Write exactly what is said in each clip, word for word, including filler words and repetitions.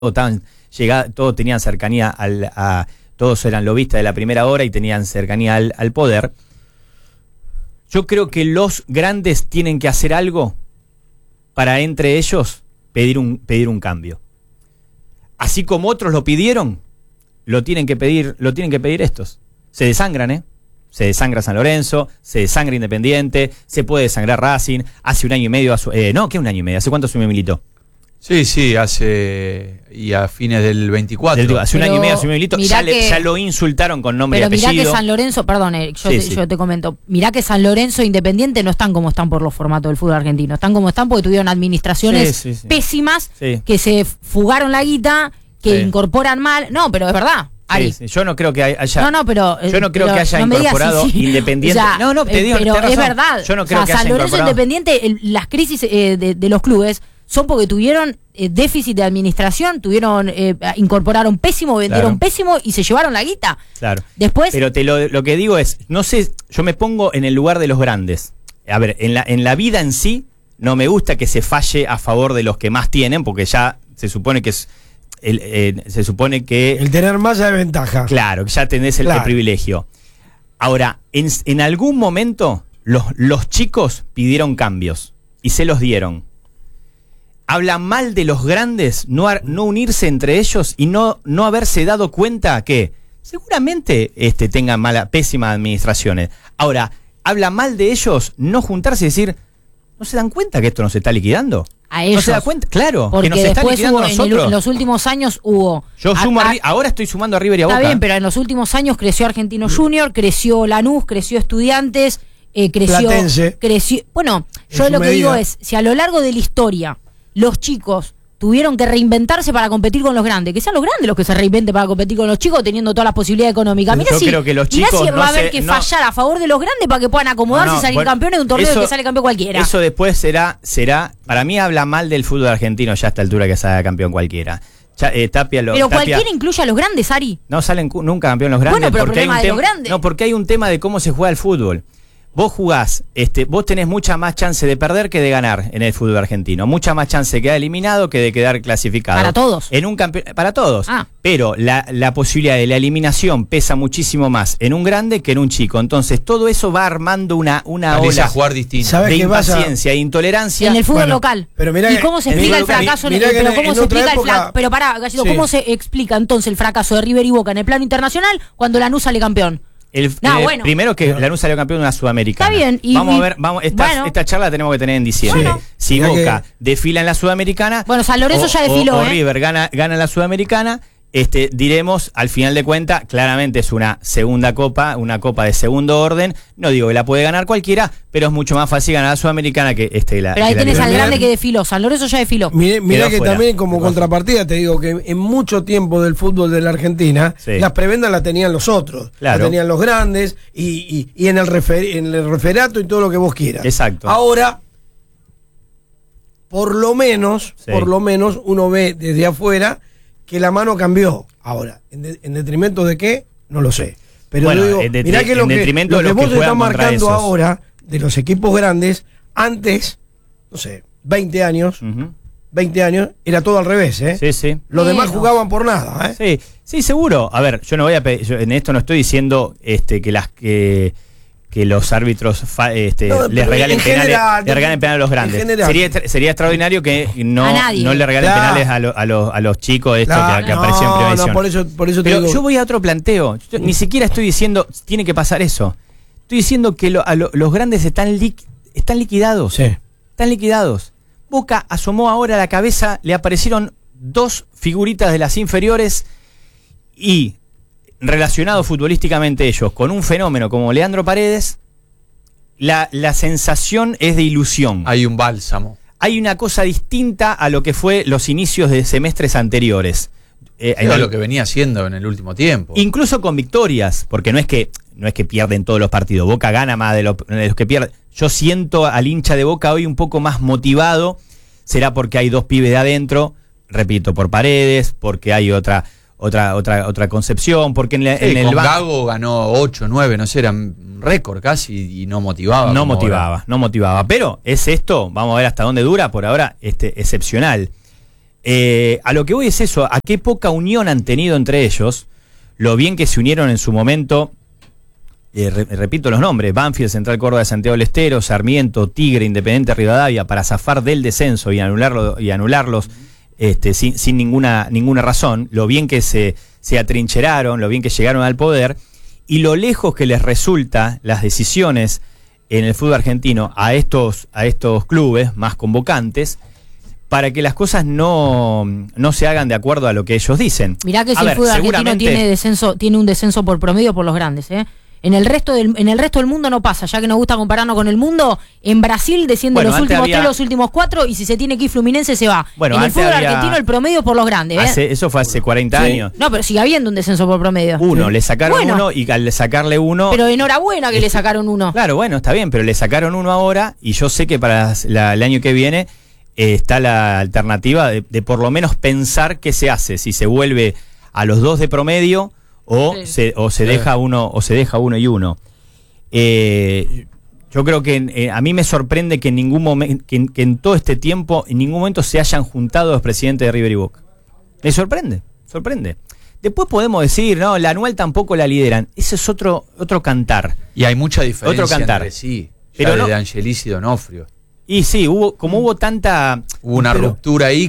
estaban llegada, todos tenían cercanía al, a, todos eran lobistas de la primera hora y tenían cercanía al, al poder. Yo creo que los grandes tienen que hacer algo para entre ellos pedir un, pedir un cambio. Así como otros lo pidieron, lo tienen que pedir, lo tienen que pedir estos. Se desangran, ¿eh? Se desangra San Lorenzo, se desangra Independiente, se puede desangrar Racing. Hace un año y medio, eh, no, ¿qué un año y medio? ¿Hace cuánto asumió Milito? Sí, sí, hace. Y a fines del veinticuatro. Del, hace un pero año y medio asumió Milito, ya, que, le, ya lo insultaron con nombre y apellido. apellido. Pero mirá que San Lorenzo, perdón, eh, yo, sí, te, sí. yo te comento, mirá que San Lorenzo e Independiente no están como están por los formatos del fútbol argentino, están como están porque tuvieron administraciones sí, sí, sí. pésimas, sí. que se fugaron la guita, que sí. incorporan mal. No, pero es verdad. Sí, sí. Yo no creo que haya. No, no, pero. Yo no creo pero que haya no incorporado sí, sí. Independiente. O sea, no, no, te digo, pero tenés es razón. verdad. Yo no creo o sea, que San haya Lorenzo incorporado. Independiente, el, las crisis eh, de, de los clubes son porque tuvieron eh, déficit de administración, tuvieron eh, incorporaron pésimo, vendieron claro. pésimo y se llevaron la guita. Claro. Después. Pero te lo, lo que digo es, no sé, yo me pongo en el lugar de los grandes. A ver, en la, en la vida en sí, no me gusta que se falle a favor de los que más tienen, porque ya se supone que es. El, eh, se supone que... El tener más de ventaja. Claro, que ya tenés el, claro. el privilegio. Ahora, en, en algún momento los, los chicos pidieron cambios y se los dieron. Habla mal de los grandes no, no unirse entre ellos y no, no haberse dado cuenta que seguramente este, tengan mala, pésimas administraciones. Ahora, habla mal de ellos no juntarse y decir, ¿no se dan cuenta que esto nos está liquidando? A ellos. ¿No se da cuenta? Claro, porque que nos está después liquidando hubo, a nosotros. en, el, en los últimos años hubo. Yo sumo a, a, ahora estoy sumando a River y a Boca. Está bien, pero en los últimos años creció Argentino Junior, creció Lanús, creció Estudiantes, eh, creció, Platense. creció. Bueno, En yo su lo que medida. digo es, si a lo largo de la historia los chicos tuvieron que reinventarse para competir con los grandes, que sean los grandes los que se reinventen para competir con los chicos teniendo todas las posibilidades económicas. Mirá Yo si, creo que los mirá chicos si no va a haber se- que no- fallar a favor de los grandes para que puedan acomodarse No, no, y salir bueno, campeones de un torneo eso- que sale campeón cualquiera. Eso después será, será, para mí habla mal del fútbol argentino ya a esta altura que salga campeón cualquiera. Ya, eh, Tapia lo, pero Tapia- cualquiera incluye a los grandes, Ari. no salen cu- nunca campeón los grandes. Bueno, pero porque hay problema un de los tema- grandes. No, porque hay un tema de cómo se juega el fútbol. Vos jugás, este, vos tenés mucha más chance de perder que de ganar en el fútbol argentino. Mucha más chance de quedar eliminado que de quedar clasificado. Para todos. En un campe- para todos. Ah. Pero la, la posibilidad de la eliminación pesa muchísimo más en un grande que en un chico. Entonces todo eso va armando una, una Salís ola a jugar distinto. ¿Sabes de qué pasa? impaciencia e intolerancia. En el fútbol Bueno, local. pero mirá ¿Y que- cómo se en el explica el fútbol local- fracaso? en el- mirá que pero en- cómo en se otra explica el época- fra- Pero pará, Gallito, Sí. ¿cómo se explica entonces el fracaso de River y Boca en el plano internacional cuando Lanús sale campeón? El, No, eh, bueno. Primero que Lanús salió campeón de una Sudamericana. Está bien, y- vamos y- a ver, vamos, esta, bueno. esta charla la tenemos que tener en diciembre. Bueno. Si Mirá Boca que- desfila en la Sudamericana. Bueno, San Lorenzo o- ya desfiló, o, o ¿eh? River gana, gana la Sudamericana. Este, diremos, al final de cuentas, claramente es una segunda copa, una copa de segundo orden. No digo que la puede ganar cualquiera, pero es mucho más fácil ganar la Sudamericana que este la. Pero ahí que la tenés Libertadores. al Mirá- grande que desfiló. San Lorenzo ya desfiló. Mirá, mirá Quedó que fuera. también como Quedó contrapartida te digo que en mucho tiempo del fútbol de la Argentina Sí. las prebendas las tenían los otros, Claro. las tenían los grandes y, y, y en, el refer- en el referato y todo lo que vos quieras. Exacto. Ahora, por lo menos, Sí. por lo menos uno ve desde afuera que la mano cambió. Ahora, ¿en, de- en detrimento de qué? No lo sé. Pero Bueno, yo digo, en detri- mirá que lo en que, detrimento lo de que los que vos estás juegan contra marcando esos. ahora de los equipos grandes, antes, no sé, veinte años, Ujú. veinte años, era todo al revés, ¿eh? Sí, sí. Los demás Menos. jugaban por nada, ¿eh? Sí, sí, seguro. A ver, yo no voy a pe- yo en esto no estoy diciendo este que las que que los árbitros fa- este, No, les pero regalen en penales, general, les regalen penales a los en grandes. general. Sería extra- sería extraordinario que no, A nadie. no le regalen Claro. penales a, lo- a los a los chicos estos Claro, que, que aparecieron en no, primera no, división. por eso, por eso te Pero digo. yo voy a otro planteo. Yo ni siquiera estoy diciendo tiene que pasar eso. Estoy diciendo que lo- a lo- los grandes están liqui- están liquidados. Sí. Están liquidados. Boca asomó ahora la cabeza, le aparecieron dos figuritas de las inferiores y relacionados futbolísticamente ellos con un fenómeno como Leandro Paredes, la, la sensación es de ilusión. Hay un bálsamo. Hay una cosa distinta a lo que fue los inicios de semestres anteriores. Eh, Era en- lo que venía haciendo en el último tiempo. Incluso con victorias, porque no es que no es que pierden todos los partidos. Boca gana más de, lo- de los que pierden. Yo siento al hincha de Boca hoy un poco más motivado. Será porque hay dos pibes de adentro, repito, por Paredes, porque hay otra otra otra otra concepción, porque en, la- Sí, en el con ba- Gago ganó ocho, nueve, no sé, era un récord casi y no motivaba. no como motivaba, ahora. no motivaba. Pero es esto, vamos a ver hasta dónde dura, por ahora, este excepcional. Eh, a lo que voy es eso, a qué poca unión han tenido entre ellos, lo bien que se unieron en su momento, eh, re, repito los nombres, Banfield, Central Córdoba de Santiago del Estero, Sarmiento, Tigre, Independiente Rivadavia, para zafar del descenso y anularlo y anularlos este, sin, sin ninguna, ninguna razón, lo bien que se, se atrincheraron, lo bien que llegaron al poder, y lo lejos que les resulta las decisiones en el fútbol argentino a estos, a estos clubes más convocantes, para que las cosas no, no se hagan de acuerdo a lo que ellos dicen. Mirá que si a el ver, fútbol argentino seguramente tiene descenso, tiene un descenso por promedio por los grandes, ¿eh? En el resto del, en el resto del mundo no pasa, ya que nos gusta compararnos con el mundo. En Brasil desciende Bueno, los antes últimos había- tres, los últimos cuatro, y si se tiene que ir Fluminense se va. Bueno, en el antes fútbol había- argentino el promedio por los grandes, ¿eh? hace, eso fue hace cuarenta Sí. años. No, pero sigue habiendo un descenso por promedio. Uno, Sí. le sacaron Bueno. uno y al sacarle uno... Pero enhorabuena que le sacaron uno. Claro, bueno, está bien, pero le sacaron uno ahora y yo sé que para la- el año que viene eh, está la alternativa de, de por lo menos pensar qué se hace, si se vuelve a los dos de promedio o Sí. se, o se Sí. deja uno o se deja uno y uno. Eh, yo creo que eh, a mí me sorprende que en ningún momento, que, en- que en todo este tiempo, en ningún momento se hayan juntado los presidentes de River y Boca. Me sorprende, sorprende. Después podemos decir, no, la anual tampoco la lideran. Ese es otro, otro cantar. Y hay mucha diferencia Otro cantar. entre sí. Pero Pero no- de Angelis y Donofrio. Y sí, hubo, como hubo tanta... Hubo una pero- ruptura ahí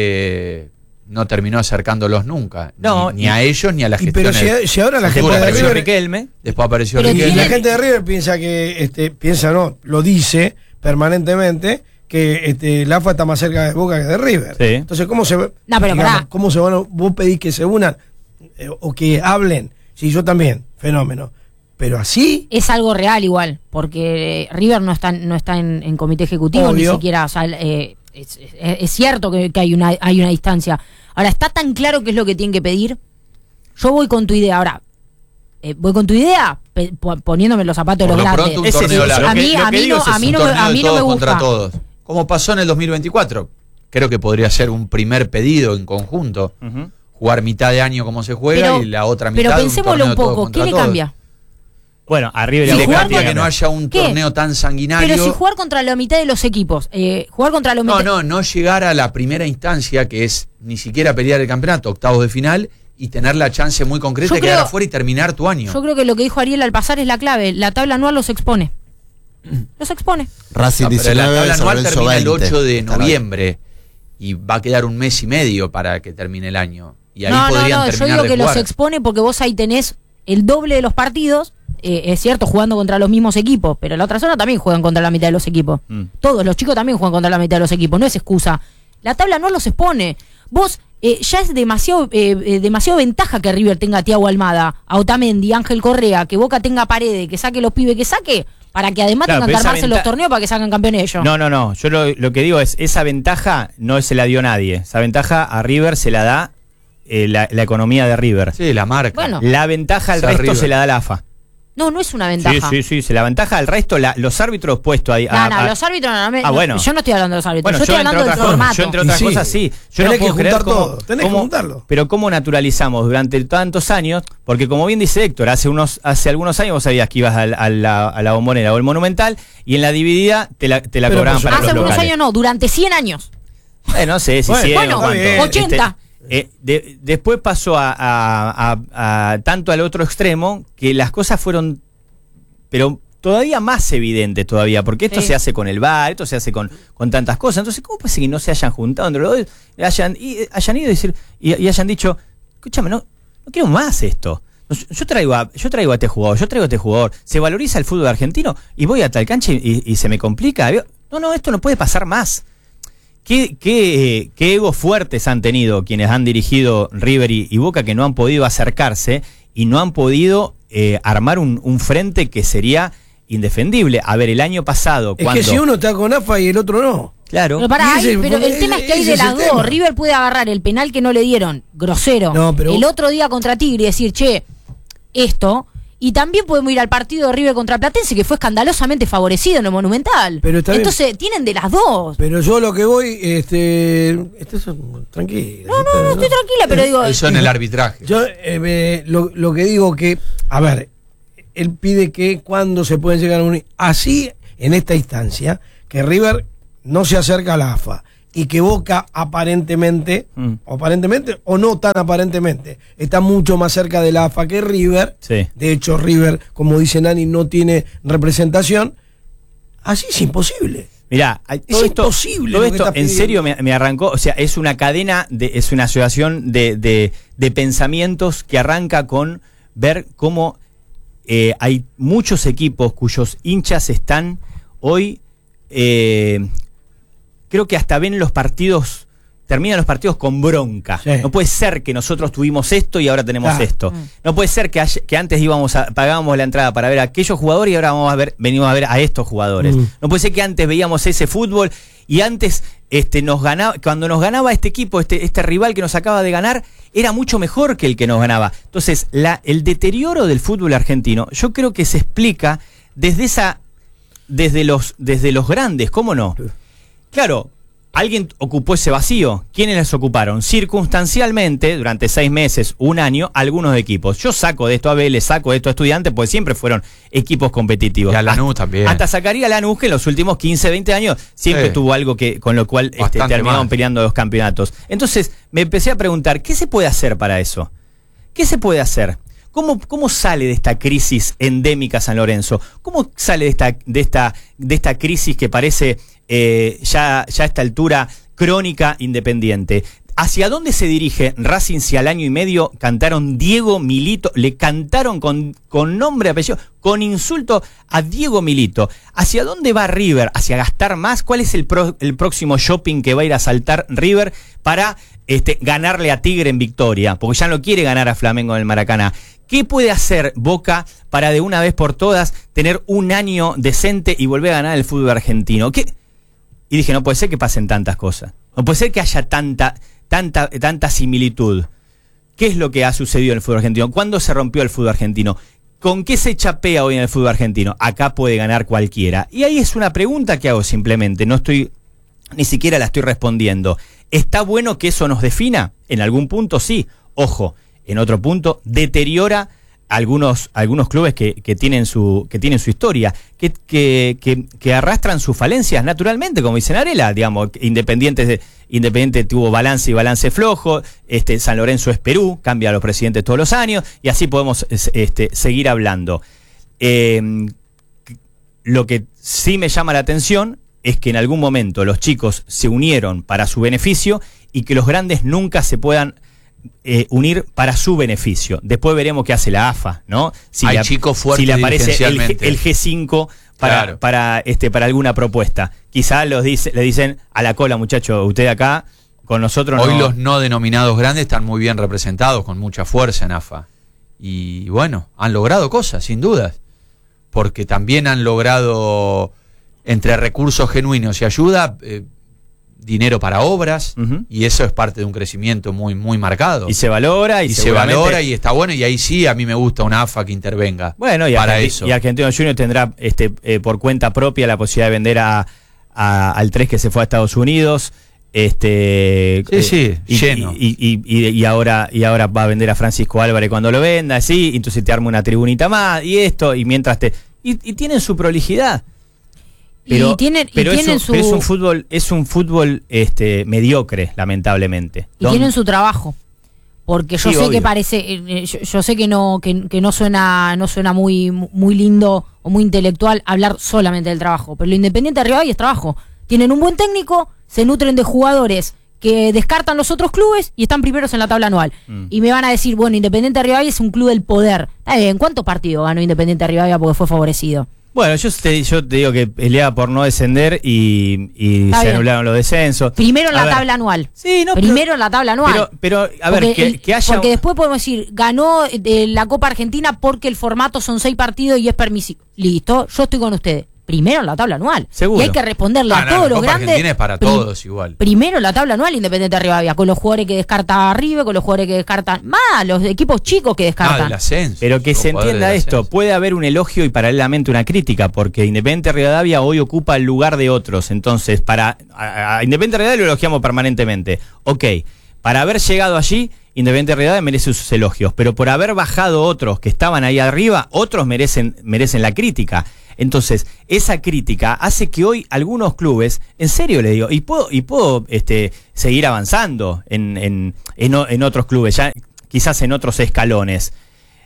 que no terminó acercándolos nunca. No, ni, ni y- a ellos ni a la Y gestión. pero si, si ahora la Después gente de apareció River, Riquelme. Después apareció Pero y Riquelme. la tiene- gente de River piensa que, este, piensa no, lo dice permanentemente, que este, la A F A está más cerca de Boca que de River. Sí. Entonces, ¿cómo se, No, pero pará. ¿cómo se van a, vos pedís que se unan eh, o que hablen? Sí, yo también, fenómeno. Pero así, Es algo real igual, porque River no está, no está en, en comité ejecutivo, Obvio. ni siquiera, o sea, eh, es, es- es cierto que, que hay una hay una distancia. Ahora, ¿está tan claro qué es lo que tienen que pedir? Yo voy con tu idea, ahora, eh, voy con tu idea, pe- po- poniéndome los zapatos de Por los lo grandes. pronto un Ese torneo es- largo. lo A que- mí, lo a que mí digo no, es a eso, mí Un no, me- torneo a de mí no todos me contra gusta. todos. Como pasó en el dos mil veinticuatro. Creo que podría ser un primer pedido en conjunto. Ujú. Jugar mitad de año como se juega Pero- y la otra mitad Pero un pensémoslo torneo un de todos poco, contra ¿qué le todos. cambia? Bueno, a River y Si a Le Boca jugar cambia tiene que no haya un ¿Qué? torneo tan sanguinario. Pero si jugar contra la mitad de los equipos, eh, jugar contra los No, mitad- no, no llegar a la primera instancia, que es ni siquiera pelear el campeonato, octavos de final, y tener la chance muy concreta Yo de quedar creo- afuera y terminar tu año. Yo creo que lo que dijo Ariel al pasar es la clave. La tabla anual los expone. Los expone. Racing No, pero la diecinueve, tabla San anual Lorenzo termina el veinte. ocho de Estará ahí. noviembre y va a quedar un mes y medio para que termine el año. Y ahí No, no, podrían no, yo terminar digo de que jugar. los expone porque vos ahí tenés el doble de los partidos. Eh, es cierto, jugando contra los mismos equipos, pero la otra zona también juegan contra la mitad de los equipos. Mm. Todos los chicos también juegan contra la mitad de los equipos, no es excusa. La tabla no los expone. Vos, eh, ya es demasiado eh, eh, demasiado ventaja que River tenga a Thiago Almada, a Otamendi, a Ángel Correa, que Boca tenga Paredes, que saque los pibes que saque, para que además Claro, tengan pero que esa armarse los venta- torneos para que salgan campeones ellos. No, no, no. Yo lo, lo que digo es, esa ventaja no se la dio nadie. Esa ventaja a River se la da eh, la, la economía de River. Sí, la marca. Bueno. La ventaja al Esa resto River. se la da la A F A. No, no es una Sí, ventaja. sí, sí. Se la ventaja al resto, la- los árbitros puestos ahí. No, a- no, a- los árbitros no, me- Ah, no, bueno. yo no estoy hablando de los árbitros, Bueno, yo estoy entre hablando del otras cosas- formato. yo entre Y otras sí, cosas sí. Yo no tenés que puedo creer juntar cómo, todo, tenés que cómo- juntarlo. pero cómo naturalizamos durante tantos años, porque como bien dice Héctor, hace unos hace algunos años vos sabías que ibas al- a, la, a la Bombonera o el Monumental y en la dividida te la, te la Pero cobraban por para Hace los algunos locales. años no, durante cien años. Eh, no sé si Bueno, cien bueno, o cuánto. bien. ochenta. Este, eh, de- después pasó a, a- a- a tanto al otro extremo que las cosas fueron, pero todavía más evidentes todavía, porque esto Sí. se hace con el V A R, esto se hace con, con tantas cosas. Entonces, ¿cómo puede ser que no se hayan juntado entre los dos, hayan, y, hayan ido a decir, y, y hayan dicho, escúchame, no, no quiero más esto? Yo traigo, a, yo traigo a este jugador, yo traigo a este jugador, se valoriza el fútbol argentino y voy a tal cancha y, y se me complica. No, no, esto no puede pasar más. ¿Qué, qué, qué egos fuertes han tenido quienes han dirigido River y, y Boca, que no han podido acercarse y no han podido eh, armar un, un frente que sería indefendible? A ver, el año pasado, es cuando... que si uno está con A F A y el otro no. Claro. Pero, pará, Y ese- hay- pero el ese- tema es que hay ese de es el las dos. tema. River puede agarrar el penal que no le dieron, grosero, No, pero- el otro día contra Tigre y decir, che, esto. Y también podemos ir al partido de River contra Platense, que fue escandalosamente favorecido en el Monumental. Pero está bien. Entonces, tienen de las dos. Pero yo lo que voy, este, este es- tranquilo. No, no, no, estoy tranquila, pero digo, Eso en el arbitraje. Yo eh, me- lo, lo que digo que, a ver, él pide que cuando se pueden llegar a unir, así en esta instancia, que River no se acerca a la A F A y que Boca aparentemente, Mm. o aparentemente o no tan aparentemente, está mucho más cerca de la A F A que River. Sí. De hecho, River, como dice Nani, no tiene representación. Así es imposible. Mirá, hay- todo Es esto, imposible todo lo que esto estás en pidiendo. serio me, me arrancó, o sea, es una cadena, de, es una asociación de, de, de pensamientos que arranca con ver cómo eh, hay muchos equipos cuyos hinchas están hoy, eh, creo que hasta ven los partidos, terminan los partidos con bronca. Sí. No puede ser que nosotros tuvimos esto y ahora tenemos Claro. esto. Mm. No puede ser que, haya- que antes íbamos a, pagábamos la entrada para ver a aquellos jugadores y ahora vamos a ver, venimos a ver a estos jugadores. Mm. No puede ser que antes veíamos ese fútbol y antes este, nos ganaba, cuando nos ganaba este equipo, este, este rival que nos acaba de ganar, era mucho mejor que el que nos ganaba. Entonces, la, el deterioro del fútbol argentino, yo creo que se explica desde esa, desde los, desde los grandes, ¿cómo no? Claro, alguien ocupó ese vacío. ¿Quiénes los ocuparon? Circunstancialmente, durante seis meses, un año, algunos equipos. Yo saco de esto a Vélez, saco de esto a Estudiantes, porque siempre fueron equipos competitivos. Y a Lanús hasta, también. Hasta sacaría a Lanús, que en los últimos quince, veinte años siempre Sí. tuvo algo que con lo cual este, Bastante terminaron más. peleando los campeonatos. Entonces, me empecé a preguntar, ¿qué se puede hacer para eso? ¿Qué se puede hacer? ¿Cómo, ¿Cómo sale de esta crisis endémica San Lorenzo? ¿Cómo sale de esta, de esta, de esta crisis que parece eh, ya, ya a esta altura crónica Independiente? ¿Hacia dónde se dirige Racing si al año y medio cantaron Diego Milito, le cantaron con, con nombre y apellido, con insulto a Diego Milito? ¿Hacia dónde va River? ¿Hacia gastar más? ¿Cuál es el, pro, el próximo shopping que va a ir a saltar River para este, ganarle a Tigre en Victoria? Porque ya no quiere ganar a Flamengo en el Maracaná. ¿Qué puede hacer Boca para de una vez por todas tener un año decente y volver a ganar el fútbol argentino? ¿Qué? Y dije, no puede ser que pasen tantas cosas. No puede ser que haya tanta, tanta, tanta similitud. ¿Qué es lo que ha sucedido en el fútbol argentino? ¿Cuándo se rompió el fútbol argentino? ¿Con qué se chapea hoy en el fútbol argentino? Acá puede ganar cualquiera. Y ahí es una pregunta que hago simplemente. No estoy, ni siquiera la estoy respondiendo. ¿Está bueno que eso nos defina? En algún punto sí. Ojo, en otro punto deteriora algunos, algunos clubes que, que, tienen su, que tienen su historia, que, que, que, que arrastran sus falencias naturalmente, como dice Narela, digamos, Independiente, de, Independiente tuvo balance y balance flojo, este, San Lorenzo es Perú, cambia a los presidentes todos los años, y así podemos este, seguir hablando. Eh, lo que sí me llama la atención es que en algún momento los chicos se unieron para su beneficio y que los grandes nunca se puedan Eh, unir para su beneficio. Después veremos qué hace la A F A, ¿no? Si Hay le, chicos fuertes si le aparece el, dirigencialmente. el G cinco para, Claro. para, este, para alguna propuesta. Quizá los dice, le dicen a la cola, muchacho, usted acá, con nosotros Hoy no. los no denominados grandes están muy bien representados, con mucha fuerza en A F A. Y bueno, han logrado cosas, sin dudas. Porque también han logrado, entre recursos genuinos y ayuda, eh, dinero para obras, Ujú. y eso es parte de un crecimiento muy, muy marcado. Y se valora y, Y se seguramente- valora y está bueno, y ahí sí a mí me gusta una A F A que intervenga. Bueno, y, para Argenti- eso. y Argentino Junior tendrá este, eh, por cuenta propia la posibilidad de vender a, a- al tres que se fue a Estados Unidos. Este, Sí, sí, y, lleno. Y, y- y- y ahora, y ahora va a vender a Francisco Álvarez cuando lo venda, sí, y entonces te arma una tribunita más, y esto, y mientras te. Y, y tienen su prolijidad. Pero, y tienen, y pero es, tienen un, su, pero es un fútbol, es un fútbol este, mediocre, lamentablemente. y tienen su trabajo. Porque yo Sí, sé obvio. que parece, eh, eh, yo, yo sé que no, que, que no suena, no suena muy, muy lindo o muy intelectual hablar solamente del trabajo. Pero lo Independiente de Rivadavia es trabajo. Tienen un buen técnico, se nutren de jugadores que descartan los otros clubes y están primeros en la tabla anual. Mm. Y me van a decir, bueno, Independiente de Rivadavia es un club del poder. Está bien, ¿cuántos partidos ganó Independiente de Rivadavia porque fue favorecido? Bueno, yo te, yo te digo que peleaba por no descender y, y Está se bien. anularon los descensos. Primero en A la ver, tabla anual. Sí, no, pero- Primero en la tabla anual. Pero, pero a ver, Porque que, el- que haya. porque después podemos decir, ganó eh, la Copa Argentina porque el formato son seis partidos y es permisivo. Listo, yo estoy con ustedes. Primero en la tabla anual. Seguro. Y hay que responderle Ah, a no, todos la los Copa grandes. Argentina es para Pri- todos igual. Primero en la tabla anual Independiente de Rivadavia, con los jugadores que descarta River, con los jugadores que descartan. Más, los equipos chicos que Ah, descartan. del ascenso. Pero que Los se jugadores entienda del esto, ascenso. puede haber un elogio y paralelamente una crítica, porque Independiente Rivadavia hoy ocupa el lugar de otros. Entonces, para a, a Independiente Rivadavia lo elogiamos permanentemente. Ok, para haber llegado allí, Independiente Rivadavia merece sus elogios, pero por haber bajado otros que estaban ahí arriba, otros merecen, merecen la crítica. Entonces, esa crítica hace que hoy algunos clubes, en serio le digo, y puedo, y puedo este, seguir avanzando en, en, en, en otros clubes, ya quizás en otros escalones.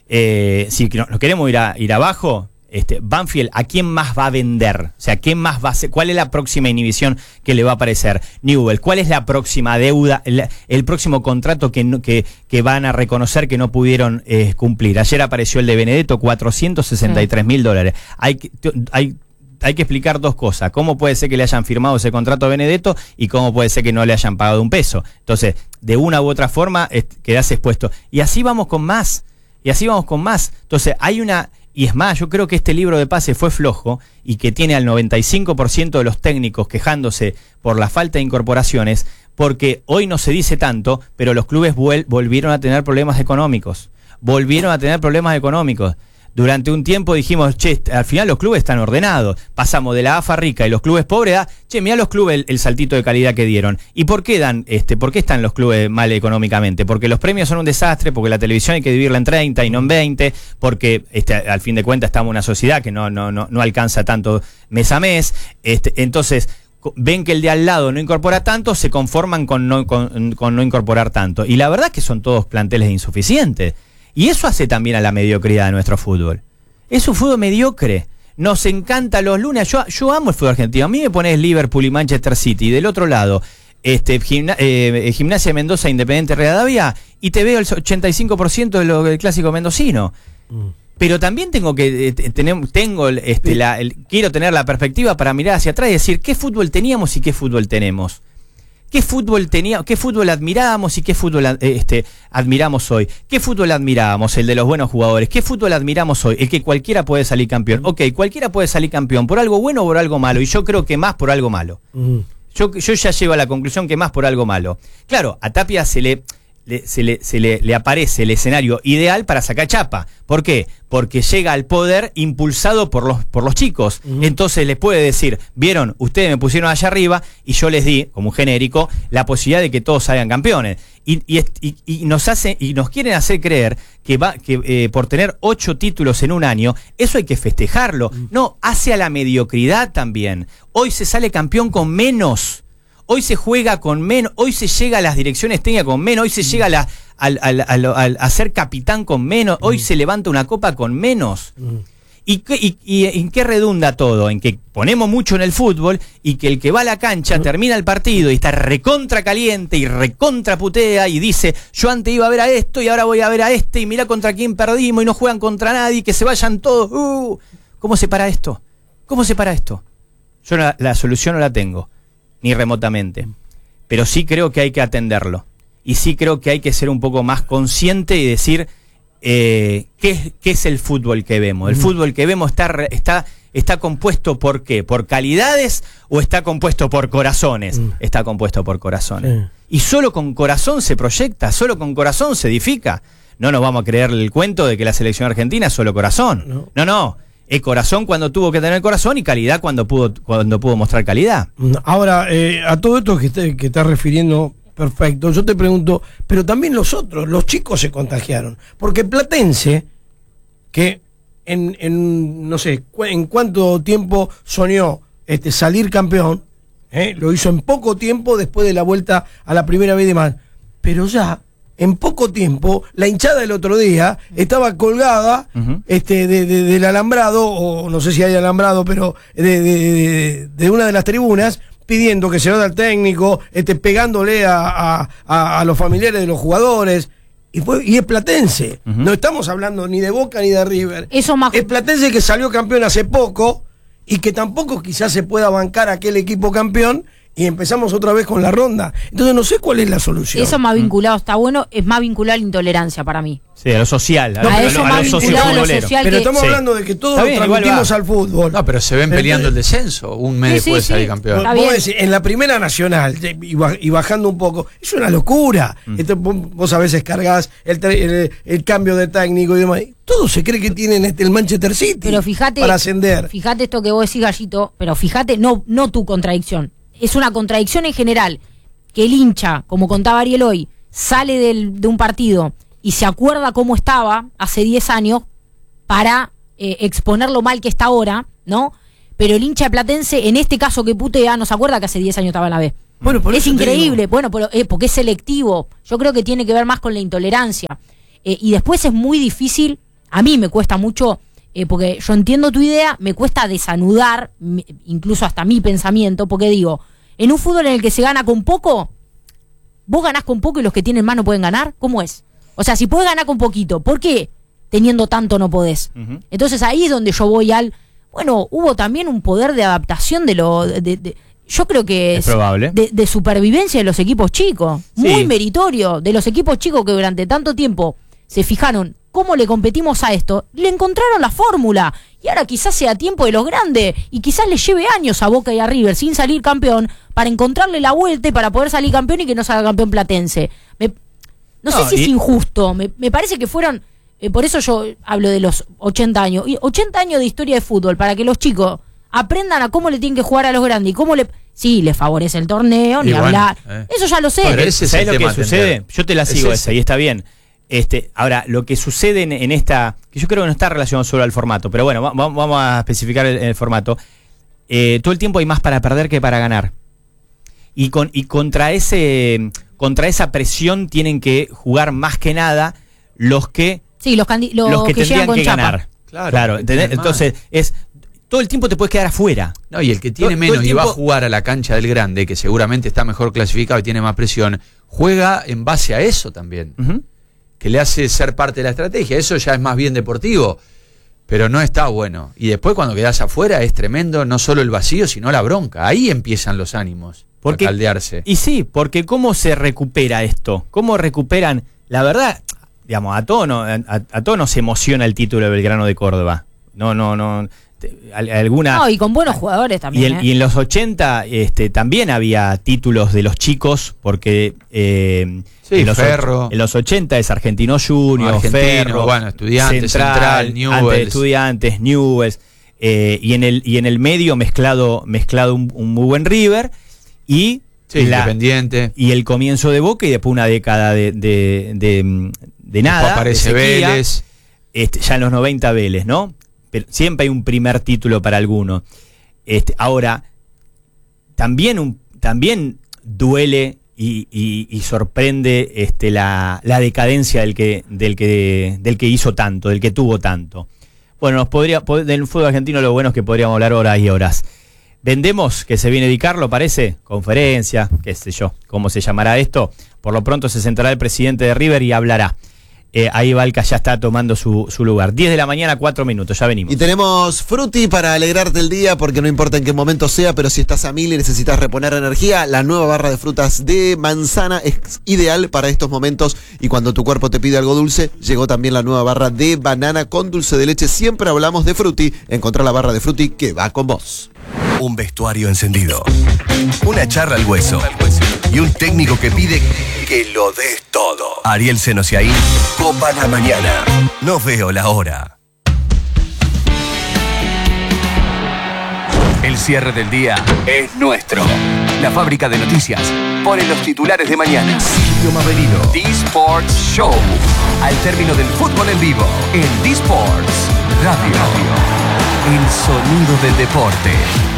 Eh, si nos queremos ir, a, ir abajo, este, Banfield, ¿a quién más va a vender? O sea, ¿quién más va a ser? ¿Cuál es la próxima inhibición que le va a aparecer? Newell, ¿cuál es la próxima deuda, el, el próximo contrato que, no, que, que van a reconocer que no pudieron eh, cumplir? Ayer apareció el de Benedetto, cuatrocientos sesenta y tres mil dólares. Hay, hay, hay que explicar dos cosas. ¿Cómo puede ser que le hayan firmado ese contrato a Benedetto y cómo puede ser que no le hayan pagado un peso? Entonces, de una u otra forma, eh, quedás expuesto. Y así vamos con más. Y así vamos con más. Entonces, hay una... Y es más, yo creo que este libro de pases fue flojo y que tiene al noventa y cinco por ciento de los técnicos quejándose por la falta de incorporaciones, porque hoy no se dice tanto, pero los clubes vuel- volvieron a tener problemas económicos. Volvieron a tener problemas económicos. Durante un tiempo dijimos, che, al final los clubes están ordenados. Pasamos de la A F A rica y los clubes pobres a, che, mirá los clubes el, el saltito de calidad que dieron. ¿Y por qué dan, este, por qué están los clubes mal económicamente? Porque los premios son un desastre, porque la televisión hay que dividirla en treinta y no en veinte, porque este, al fin de cuentas estamos en una sociedad que no, no, no, no alcanza tanto mes a mes. Este, entonces, ven que el de al lado no incorpora tanto, se conforman con no, con, con no incorporar tanto. Y la verdad es que son todos planteles insuficientes. Y eso hace también a la mediocridad de nuestro fútbol. Es un fútbol mediocre. Nos encanta los lunes. Yo, yo amo el fútbol argentino. A mí me pones Liverpool y Manchester City. Y del otro lado, este, gimna, eh, Gimnasia de Mendoza, Independiente Rivadavia, y te veo el ochenta y cinco por ciento de lo, del clásico mendocino. Mm. Pero también tengo que eh, tener, tengo este, la, el, quiero tener la perspectiva para mirar hacia atrás y decir qué fútbol teníamos y qué fútbol tenemos. ¿Qué fútbol tenía, qué fútbol admirábamos y qué fútbol este, admiramos hoy? ¿Qué fútbol admirábamos? El de los buenos jugadores. ¿Qué fútbol admiramos hoy? El que cualquiera puede salir campeón. Ok, cualquiera puede salir campeón por algo bueno o por algo malo. Y yo creo que más por algo malo. Uh-huh. Yo, yo ya llego a la conclusión que más por algo malo. Claro, a Tapia se le... Le, se, le, se le, le aparece el escenario ideal para sacar chapa. ¿Por qué? Porque llega al poder impulsado por los, por los chicos. Uh-huh. Entonces les puede decir, vieron, ustedes me pusieron allá arriba y yo les di, como un genérico, la posibilidad de que todos salgan campeones. Y, y, y, y nos hace, y nos quieren hacer creer que va, que eh, por tener ocho títulos en un año, eso hay que festejarlo. Uh-huh. No, hace a la mediocridad también. Hoy se sale campeón con menos. Hoy se juega con menos, hoy se llega a las direcciones técnicas con menos, hoy se llega a, la, al, al, al, al, a ser capitán con menos, hoy se levanta una copa con menos. ¿Y, qué, y, y en qué redunda todo? En que ponemos mucho en el fútbol y que el que va a la cancha termina el partido y está recontra caliente y recontra putea y dice, yo antes iba a ver a esto y ahora voy a ver a este y mirá contra quién perdimos y no juegan contra nadie, que se vayan todos. Uh, ¿Cómo se para esto? ¿Cómo se para esto? Yo la, la solución no la tengo. Ni remotamente, pero sí creo que hay que atenderlo y sí creo que hay que ser un poco más consciente y decir eh, ¿qué, qué es el fútbol que vemos. El mm. fútbol que vemos está, está, está compuesto por ¿qué? ¿Por calidades o está compuesto por corazones? Mm. Está compuesto por corazones. Sí. Y solo con corazón se proyecta, solo con corazón se edifica. No nos vamos a creer el cuento de que la selección argentina es solo corazón. No, no. no. El corazón cuando tuvo que tener corazón y calidad cuando pudo cuando pudo mostrar calidad. Ahora, eh, a todo esto que, te, que estás refiriendo, perfecto, yo te pregunto, pero también los otros, los chicos se contagiaron. Porque Platense, que en, en no sé, cu- en cuánto tiempo soñó este, salir campeón, ¿eh? Lo hizo en poco tiempo después de la vuelta a la primera vez de más. Pero ya... En poco tiempo, la hinchada del otro día estaba colgada uh-huh. este, de, de, del alambrado, o no sé si hay alambrado, pero de, de, de, de una de las tribunas, pidiendo que se vaya al técnico, este, pegándole a, a, a, a los familiares de los jugadores. Y, fue, y es Platense. Uh-huh. No estamos hablando ni de Boca ni de River. Eso más... Es Platense que salió campeón hace poco y que tampoco quizás se pueda bancar aquel equipo campeón. Y empezamos otra vez con la ronda. Entonces no sé cuál es la solución. Eso más vinculado, está bueno, es más vinculado a la intolerancia para mí. Sí, a lo social, a, no, lo, a, eso a, lo, a lo sociofutbolero. Pero que... estamos sí. hablando de que todos lo transmitimos al fútbol. No, pero se ven peleando el descenso un mes sí, después sí, de salir sí. campeón. Vos decís, en la primera nacional, y bajando un poco, es una locura. Mm. Esto, vos a veces cargas el, el, el cambio de técnico y demás. Todo se cree que tienen este, el Manchester City pero fíjate, para ascender. Fíjate esto que vos decís, Gallito, pero fíjate, no, no tu contradicción. Es una contradicción en general, que el hincha, como contaba Ariel hoy, sale del, de un partido y se acuerda cómo estaba hace diez años para eh, exponer lo mal que está ahora, ¿no? Pero el hincha platense, en este caso que putea, no se acuerda que hace diez años estaba en la B. Bueno, por es eso te increíble, digo. bueno, pero, eh, porque es selectivo. Yo creo que tiene que ver más con la intolerancia. Eh, y después es muy difícil, a mí me cuesta mucho, eh, porque yo entiendo tu idea, me cuesta desanudar, mi, incluso hasta mi pensamiento, porque digo, en un fútbol en el que se gana con poco, vos ganás con poco y los que tienen más no pueden ganar, ¿cómo es? O sea, si podés ganar con poquito, ¿por qué teniendo tanto no podés? Uh-huh. Entonces ahí es donde yo voy al... Bueno, hubo también un poder de adaptación de lo... De, de, yo creo que es, es probable. De, de supervivencia de los equipos chicos. Sí. Muy meritorio. De los equipos chicos que durante tanto tiempo se fijaron cómo le competimos a esto, le encontraron la fórmula. Y ahora quizás sea tiempo de los grandes. Y quizás le lleve años a Boca y a River sin salir campeón para encontrarle la vuelta y para poder salir campeón y que no salga campeón platense. Me, no, no sé si y... es injusto. Me, me parece que fueron... Eh, por eso yo hablo de los ochenta años. Y ochenta años de historia de fútbol para que los chicos aprendan a cómo le tienen que jugar a los grandes y cómo le... Sí, les favorece el torneo, ni bueno, hablar. Eh. Eso ya lo sé. Pero ese es ¿sabés lo que sucede? Yo te la sigo esa y está bien. Este, ahora, lo que sucede en, en esta... que yo creo que no está relacionado solo al formato, pero bueno, va, vamos a especificar el, el formato. Eh, todo el tiempo hay más para perder que para ganar. Y, con, y contra, ese, contra esa presión tienen que jugar más que nada los que... Sí, los, candi- los, los que, que tendrían que chapa. ganar. Claro, claro entonces es todo el tiempo te puedes quedar afuera. No, y el que tiene todo, menos todo y tiempo... va a jugar a la cancha del grande, que seguramente está mejor clasificado y tiene más presión, juega en base a eso también. Uh-huh. Que le hace ser parte de la estrategia. Eso ya es más bien deportivo, pero no está bueno. Y después cuando quedás afuera es tremendo, no solo el vacío, sino la bronca. Ahí empiezan los ánimos porque, a caldearse. Y sí, porque ¿cómo se recupera esto? ¿Cómo recuperan? La verdad... Digamos, a todos no, a, a todo nos emociona el título de Belgrano de Córdoba. No, no, no. Te, alguna. No, y con buenos jugadores también. Y, el, ¿eh? y en los ochenta este, también había títulos de los chicos, porque eh, sí, en, los Ferro. Och, en los ochenta es Argentino Junior, Argentino, Ferro, bueno, Estudiantes, Central, Central Newell's. Estudiantes, Newell's. Eh, y, en el, y en el medio mezclado, mezclado un, un muy buen River. Y. Sí, la, Independiente. Y el comienzo de Boca y después una década de. de, de de nada, después aparece de sequía, Vélez. Este, ya en los noventa Vélez, ¿no? Pero siempre hay un primer título para alguno. Este, ahora, también, un, también duele y, y, y sorprende este, la, la decadencia del que, del, que, del que hizo tanto, del que tuvo tanto. Bueno, nos podría, del fútbol argentino lo bueno es que podríamos hablar horas y horas. Vendemos, que se viene a dedicarlo, parece, conferencia, qué sé yo, cómo se llamará esto. Por lo pronto se sentará el presidente de River y hablará. Eh, ahí Valca ya está tomando su, su lugar. diez de la mañana, cuatro minutos, ya venimos. Y tenemos Fruti para alegrarte el día, porque no importa en qué momento sea, pero si estás a mil y necesitas reponer energía, la nueva barra de frutas de manzana es ideal para estos momentos. Y cuando tu cuerpo te pide algo dulce, llegó también la nueva barra de banana con dulce de leche. Siempre hablamos de Fruti. Encontrá la barra de Fruti que va con vos. Un vestuario encendido, una charla al hueso y un técnico que pide que lo des todo. Ariel Senosiaín, Copa la Mañana. No veo la hora. El cierre del día es nuestro. La fábrica de noticias pone los titulares de mañana. Silvio Maverino, D-Sports Show. Al término del fútbol en vivo, en D-Sports Radio. El sonido del deporte.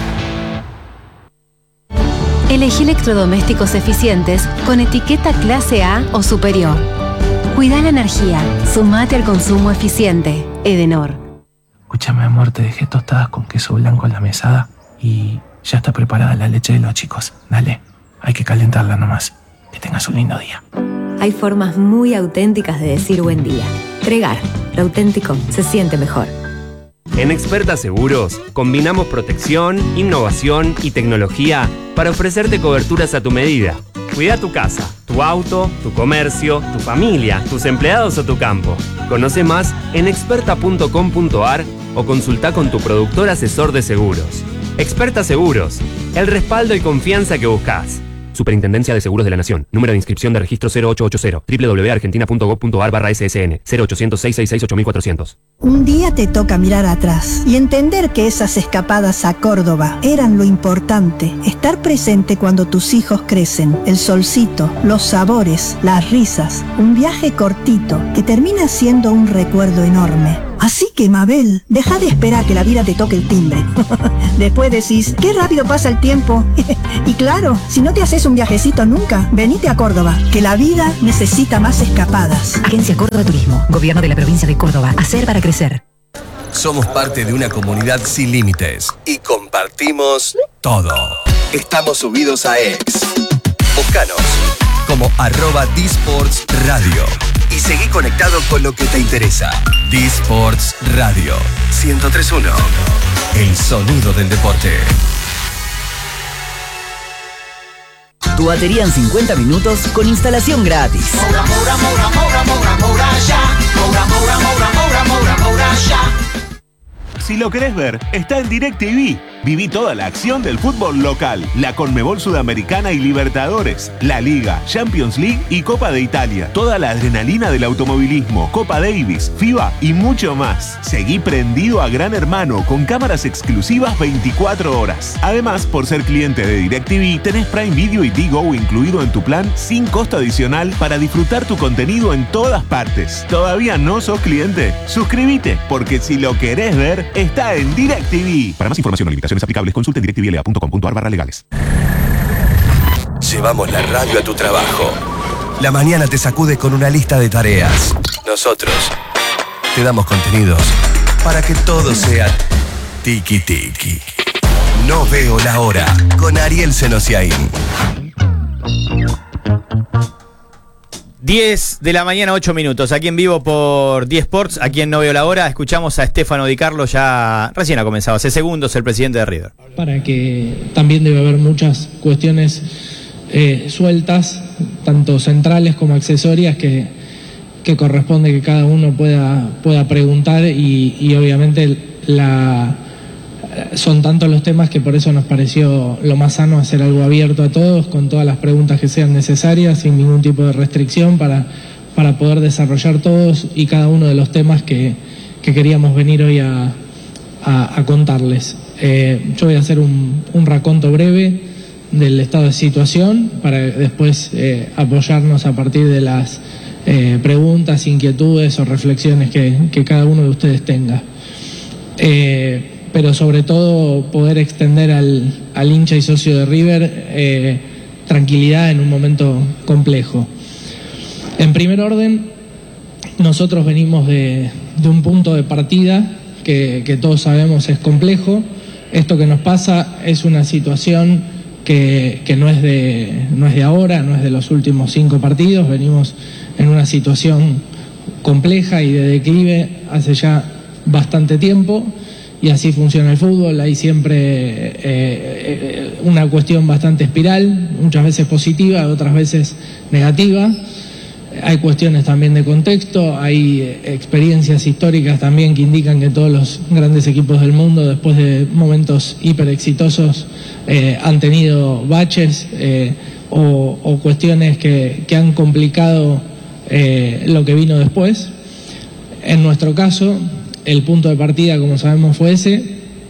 Elegí electrodomésticos eficientes con etiqueta clase A o superior. Cuida la energía. Sumate al consumo eficiente. Edenor. Escúchame, amor, te dejé tostadas con queso blanco en la mesada y ya está preparada la leche de los chicos. Dale, hay que calentarla nomás. Que tengas un lindo día. Hay formas muy auténticas de decir buen día. Tregar, lo auténtico se siente mejor. En Experta Seguros, combinamos protección, innovación y tecnología para ofrecerte coberturas a tu medida. Cuida tu casa, tu auto, tu comercio, tu familia, tus empleados o tu campo. Conoce más en experta punto com punto a r o consulta con tu productor asesor de seguros. Experta Seguros, el respaldo y confianza que buscas. Superintendencia de Seguros de la Nación. Número de inscripción de registro cero ocho ocho cero. doble u doble u doble u punto argentina punto gob punto a r barra S S N. cero ochocientos, seiscientos sesenta y seis, ocho mil cuatrocientos. Un día te toca mirar atrás y entender que esas escapadas a Córdoba eran lo importante. Estar presente cuando tus hijos crecen. El solcito, los sabores, las risas. Un viaje cortito que termina siendo un recuerdo enorme. Así que, Mabel, deja de esperar que la vida te toque el timbre. Después decís, qué rápido pasa el tiempo. Y claro, si no te haces un viajecito nunca, venite a Córdoba, que la vida necesita más escapadas. Agencia Córdoba Turismo, Gobierno de la Provincia de Córdoba. Hacer para crecer. Somos parte de una comunidad sin límites y compartimos todo. Estamos subidos a X. Búscanos como arroba Disports Radio y seguí conectado con lo que te interesa. Disports Radio ciento tres punto uno. El sonido del deporte. Tu batería en cincuenta minutos con instalación gratis. Moura, Moura, Moura, Moura, Moura, Moura, ya. Moura, Moura, Moura, Moura, Moura, Moura, ya. Si lo querés ver, está en DirecTV. Viví toda la acción del fútbol local, la Conmebol Sudamericana y Libertadores, la Liga, Champions League y Copa de Italia. Toda la adrenalina del automovilismo, Copa Davis, FIBA y mucho más. Seguí prendido a Gran Hermano con cámaras exclusivas veinticuatro horas. Además, por ser cliente de DirecTV, tenés Prime Video y Digo incluido en tu plan sin costo adicional para disfrutar tu contenido en todas partes. ¿Todavía no sos cliente? Suscríbete, porque si lo querés ver, está en DirecTV. Para más información o limitaciones aplicables, consulte en directivela punto com punto ar barra legales. Llevamos la radio a tu trabajo. La mañana te sacude con una lista de tareas. Nosotros te damos contenidos para que todo sea tiki tiki. No veo la hora con Ariel Senosiaín. diez de la mañana, ocho minutos. Aquí en vivo por diez Sports, aquí en No Veo la Hora. Escuchamos a Stefano Di Carlo, ya recién ha comenzado, hace segundos, el presidente de River. Para que también debe haber muchas cuestiones eh, sueltas, tanto centrales como accesorias, que, que corresponde que cada uno pueda, pueda preguntar y, y obviamente la... son tantos los temas que por eso nos pareció lo más sano hacer algo abierto a todos, con todas las preguntas que sean necesarias, sin ningún tipo de restricción, para, para poder desarrollar todos y cada uno de los temas que, que queríamos venir hoy a, a, a contarles. Eh, yo voy a hacer un, un raconto breve del estado de situación para después eh, apoyarnos a partir de las eh, preguntas, inquietudes o reflexiones que, que cada uno de ustedes tenga. Eh, pero sobre todo poder extender al, al hincha y socio de River eh, tranquilidad en un momento complejo. En primer orden, nosotros venimos de, de un punto de partida que, que todos sabemos es complejo. Esto que nos pasa es una situación que, que no es de, no es de ahora, no es de los últimos cinco partidos. Venimos en una situación compleja y de declive hace ya bastante tiempo. Y así funciona el fútbol, hay siempre eh, eh, una cuestión bastante espiral, muchas veces positiva, otras veces negativa. Hay cuestiones también de contexto, hay experiencias históricas también que indican que todos los grandes equipos del mundo, después de momentos hiper exitosos, eh, han tenido baches eh, o, o cuestiones que, que han complicado eh, lo que vino después. En nuestro caso, el punto de partida, como sabemos, fue ese,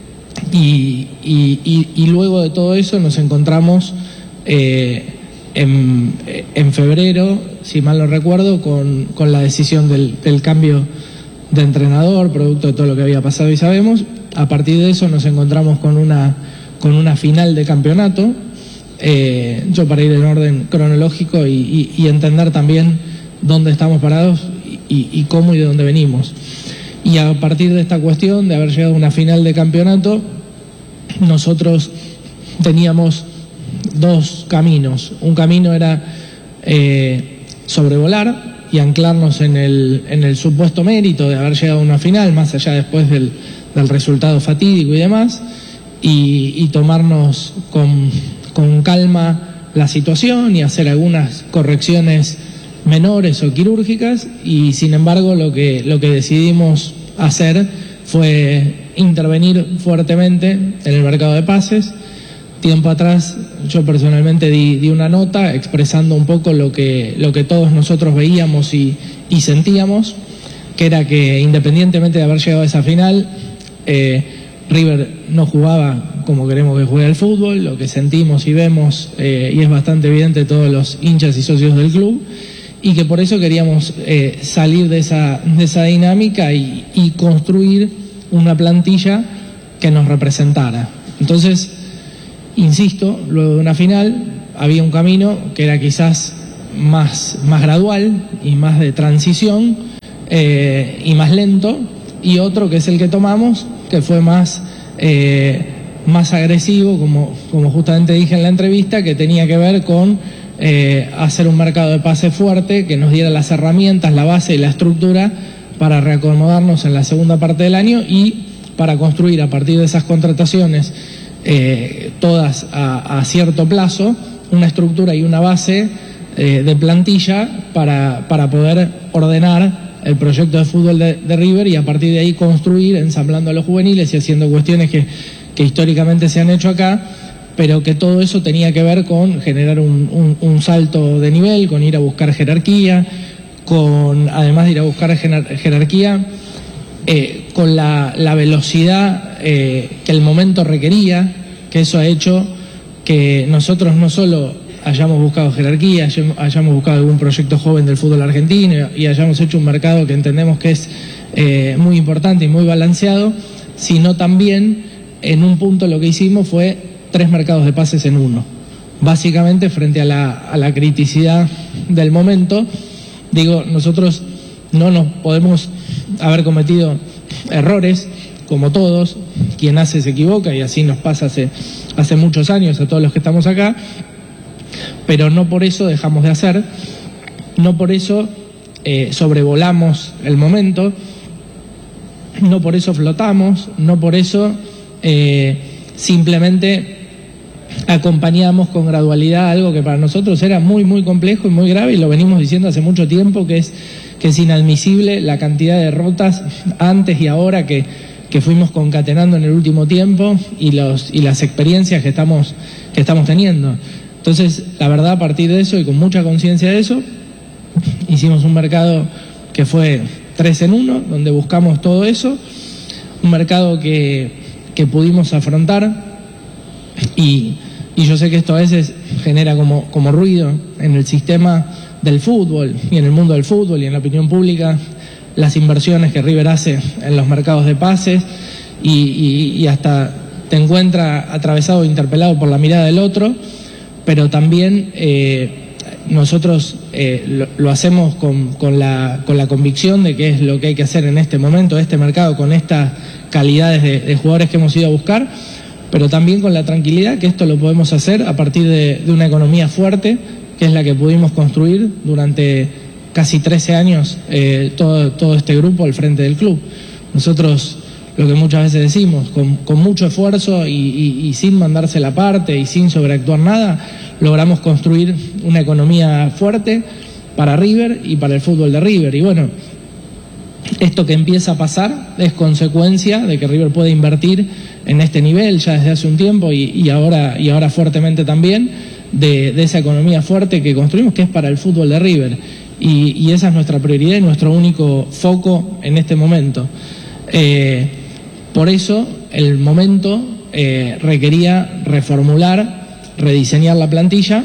y, y, y, y luego de todo eso nos encontramos eh, en, en febrero, si mal no recuerdo, con, con la decisión del, del cambio de entrenador, producto de todo lo que había pasado y sabemos. A partir de eso nos encontramos con una, con una final de campeonato, eh, yo para ir en orden cronológico y, y, y entender también dónde estamos parados y, y cómo y de dónde venimos. Y a partir de esta cuestión de haber llegado a una final de campeonato, nosotros teníamos dos caminos. Un camino era eh, sobrevolar y anclarnos en el, en el supuesto mérito de haber llegado a una final, más allá después del, del resultado fatídico y demás, y, y tomarnos con, con calma la situación y hacer algunas correcciones menores o quirúrgicas, y sin embargo lo que, lo que decidimos hacer fue intervenir fuertemente en el mercado de pases. Tiempo atrás yo personalmente di, di una nota expresando un poco lo que, lo que todos nosotros veíamos y, y sentíamos, que era que independientemente de haber llegado a esa final, eh, River no jugaba como queremos que juegue el fútbol, lo que sentimos y vemos, eh, y es bastante evidente todos los hinchas y socios del club, y que por eso queríamos eh, salir de esa, de esa dinámica y, y construir una plantilla que nos representara. Entonces, insisto, luego de una final había un camino que era quizás más, más gradual y más de transición eh, y más lento, y otro que es el que tomamos, que fue más, eh, más agresivo, como, como justamente dije en la entrevista, que tenía que ver con eh, hacer un mercado de pase fuerte que nos diera las herramientas, la base y la estructura para reacomodarnos en la segunda parte del año y para construir a partir de esas contrataciones, eh, todas a, a cierto plazo, una estructura y una base eh, de plantilla para, para poder ordenar el proyecto de fútbol de, de River y a partir de ahí construir, ensamblando a los juveniles y haciendo cuestiones que, que históricamente se han hecho acá, pero que todo eso tenía que ver con generar un, un, un salto de nivel, con ir a buscar jerarquía, con además de ir a buscar jerar, jerarquía, eh, con la, la velocidad eh, que el momento requería, que eso ha hecho que nosotros no solo hayamos buscado jerarquía, hayamos buscado algún proyecto joven del fútbol argentino y hayamos hecho un mercado que entendemos que es eh, muy importante y muy balanceado, sino también en un punto lo que hicimos fue tres mercados de pases en uno, básicamente frente a la, a la criticidad del momento. Digo, nosotros no nos podemos haber cometido errores, como todos, quien hace se equivoca y así nos pasa hace, hace muchos años a todos los que estamos acá, pero no por eso dejamos de hacer, no por eso eh, sobrevolamos el momento, no por eso flotamos, no por eso eh, simplemente acompañamos con gradualidad algo que para nosotros era muy muy complejo y muy grave, y lo venimos diciendo hace mucho tiempo, que es, que es inadmisible la cantidad de derrotas antes y ahora que, que fuimos concatenando en el último tiempo y, los, y las experiencias que estamos, que estamos teniendo. Entonces, la verdad, a partir de eso y con mucha conciencia de eso, hicimos un mercado que fue tres en uno, donde buscamos todo eso, un mercado que, que pudimos afrontar y, y yo sé que esto a veces genera como, como ruido en el sistema del fútbol y en el mundo del fútbol y en la opinión pública, las inversiones que River hace en los mercados de pases y, y, y hasta te encuentra atravesado e interpelado por la mirada del otro, pero también eh, nosotros eh, lo, lo hacemos con, con, la, con la convicción de que es lo que hay que hacer en este momento, este mercado, con estas calidades de, de jugadores que hemos ido a buscar, pero también con la tranquilidad que esto lo podemos hacer a partir de, de una economía fuerte, que es la que pudimos construir durante casi trece años eh, todo, todo este grupo al frente del club. Nosotros, lo que muchas veces decimos, con, con mucho esfuerzo y, y, y sin mandarse la parte y sin sobreactuar nada, logramos construir una economía fuerte para River y para el fútbol de River. Y bueno, esto que empieza a pasar es consecuencia de que River puede invertir en este nivel ya desde hace un tiempo y, y, ahora, y ahora fuertemente también, de, de esa economía fuerte que construimos, que es para el fútbol de River. Y, y esa es nuestra prioridad y nuestro único foco en este momento. Eh, Por eso el momento eh, requería reformular, rediseñar la plantilla,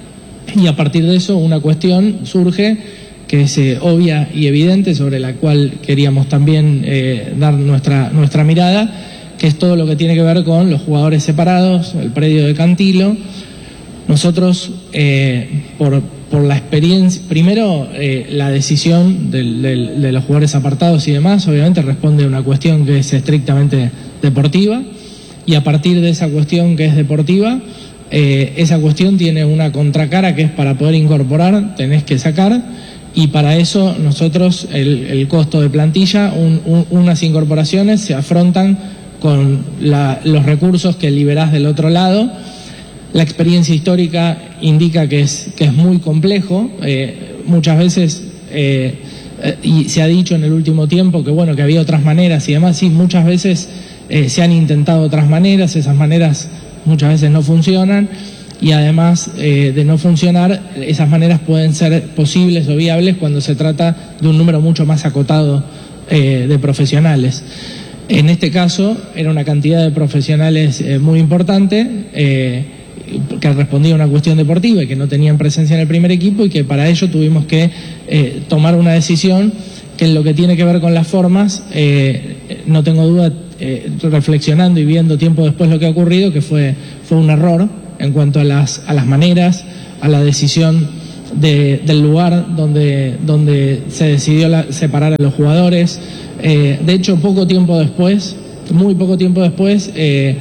y a partir de eso una cuestión surge que es eh, obvia y evidente, sobre la cual queríamos también eh, dar nuestra, nuestra mirada, que es todo lo que tiene que ver con los jugadores separados, el predio de Cantilo. Nosotros, eh, por, por la experiencia, primero eh, la decisión del, del, de los jugadores apartados y demás, obviamente responde a una cuestión que es estrictamente deportiva, y a partir de esa cuestión que es deportiva, eh, esa cuestión tiene una contracara que es para poder incorporar, tenés que sacar, y para eso nosotros el, el costo de plantilla, un, un, unas incorporaciones se afrontan con la, los recursos que liberás del otro lado. La experiencia histórica indica que es, que es muy complejo, eh, muchas veces, eh, eh, y se ha dicho en el último tiempo que bueno, que había otras maneras y demás, sí, muchas veces eh, se han intentado otras maneras, esas maneras muchas veces no funcionan, y además eh, de no funcionar, esas maneras pueden ser posibles o viables cuando se trata de un número mucho más acotado eh, de profesionales. En este caso era una cantidad de profesionales eh, muy importante, eh, que respondía a una cuestión deportiva y que no tenían presencia en el primer equipo, y que para ello tuvimos que eh, tomar una decisión que en lo que tiene que ver con las formas, eh, no tengo duda, eh, reflexionando y viendo tiempo después lo que ha ocurrido, que fue, fue un error en cuanto a las, a las maneras, a la decisión de, del lugar donde, donde se decidió la, separar a los jugadores. Eh, de hecho, poco tiempo después, muy poco tiempo después, eh,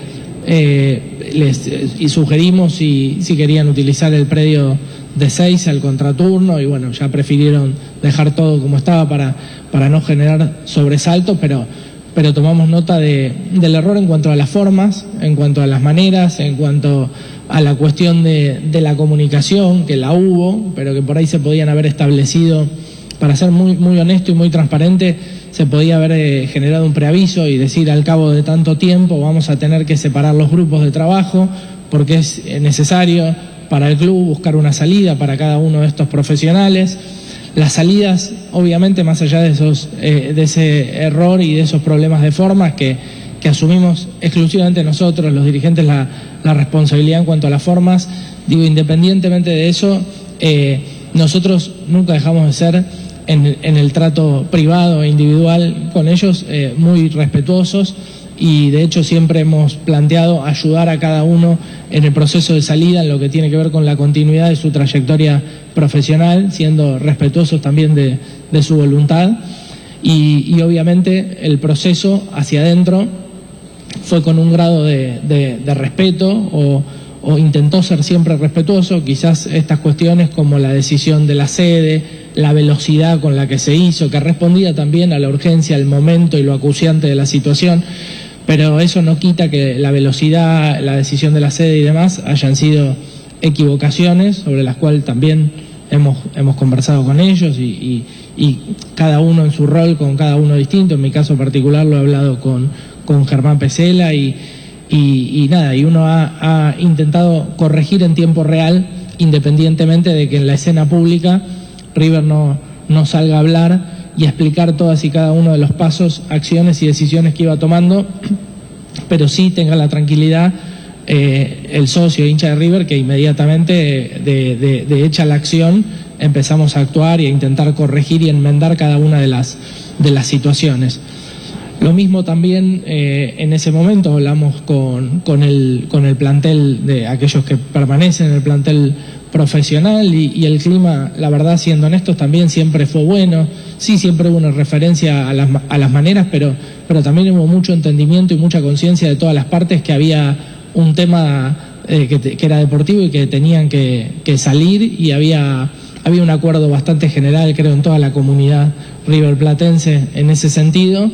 eh, les eh, y sugerimos si, si querían utilizar el predio de seis al contraturno, y bueno, ya prefirieron dejar todo como estaba para, para no generar sobresaltos, pero, pero tomamos nota de, del error en cuanto a las formas, en cuanto a las maneras, en cuanto a la cuestión de, de la comunicación, que la hubo, pero que por ahí se podían haber establecido, para ser muy, muy honesto y muy transparente, se podía haber eh, generado un preaviso y decir al cabo de tanto tiempo vamos a tener que separar los grupos de trabajo, porque es necesario para el club buscar una salida para cada uno de estos profesionales. Las salidas, obviamente, más allá de esos eh, de ese error y de esos problemas de formas que, que asumimos exclusivamente nosotros, los dirigentes, la, la responsabilidad en cuanto a las formas, digo, independientemente de eso, eh, nosotros nunca dejamos de ser en, en el trato privado e individual con ellos eh, muy respetuosos, y de hecho siempre hemos planteado ayudar a cada uno en el proceso de salida en lo que tiene que ver con la continuidad de su trayectoria profesional, siendo respetuosos también de, de su voluntad, y, y obviamente el proceso hacia adentro fue con un grado de, de, de respeto, o, o intentó ser siempre respetuoso. Quizás estas cuestiones como la decisión de la sede, la velocidad con la que se hizo, que respondía también a la urgencia, el momento y lo acuciante de la situación, pero eso no quita que la velocidad, la decisión de la sede y demás hayan sido equivocaciones sobre las cuales también hemos, hemos conversado con ellos, y, y, y cada uno en su rol, con cada uno distinto. En mi caso particular lo he hablado con, con Germán Pesela, y, y, y nada, y uno ha, ha intentado corregir en tiempo real, independientemente de que en la escena pública River no, no salga a hablar y a explicar todas y cada uno de los pasos, acciones y decisiones que iba tomando, pero sí tenga la tranquilidad eh, el socio hincha de River, que inmediatamente de, de, de hecha la acción empezamos a actuar y a intentar corregir y enmendar cada una de las, de las situaciones. Lo mismo también eh, en ese momento hablamos con, con, el, con el plantel, de aquellos que permanecen en el plantel profesional, y, y el clima, la verdad, siendo honestos, también siempre fue bueno. Sí, siempre hubo una referencia a las, a las maneras, pero, pero también hubo mucho entendimiento y mucha conciencia de todas las partes que había un tema eh, que, te, que era deportivo y que tenían que, que salir, y había, había un acuerdo bastante general, creo, en toda la comunidad riverplatense en ese sentido.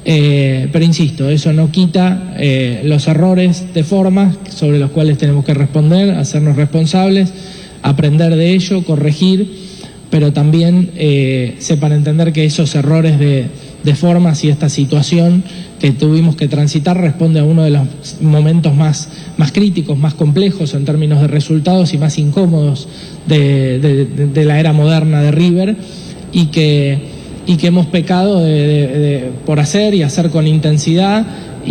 Eh, pero insisto, eso no quita eh, los errores de forma sobre los cuales tenemos que responder, hacernos responsables, aprender de ello, corregir, pero también eh, sepan entender que esos errores de, de formas y esta situación que tuvimos que transitar responde a uno de los momentos más, más críticos, más complejos en términos de resultados y más incómodos de, de, de, de la era moderna de River, y que y que hemos pecado de, de, de, por hacer y hacer con intensidad,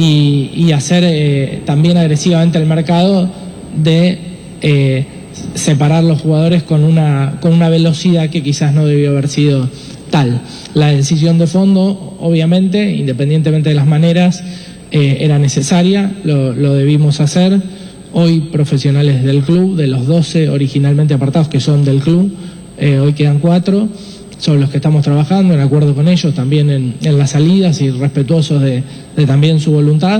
y, y hacer eh, también agresivamente el mercado de eh, separar los jugadores con una, con una velocidad que quizás no debió haber sido tal. La decisión de fondo, obviamente, independientemente de las maneras, eh, era necesaria, lo, lo debimos hacer. Hoy profesionales del club, de los doce originalmente apartados que son del club, eh, hoy quedan cuatro, sobre los que estamos trabajando, en acuerdo con ellos también en, en las salidas y respetuosos de, de también su voluntad.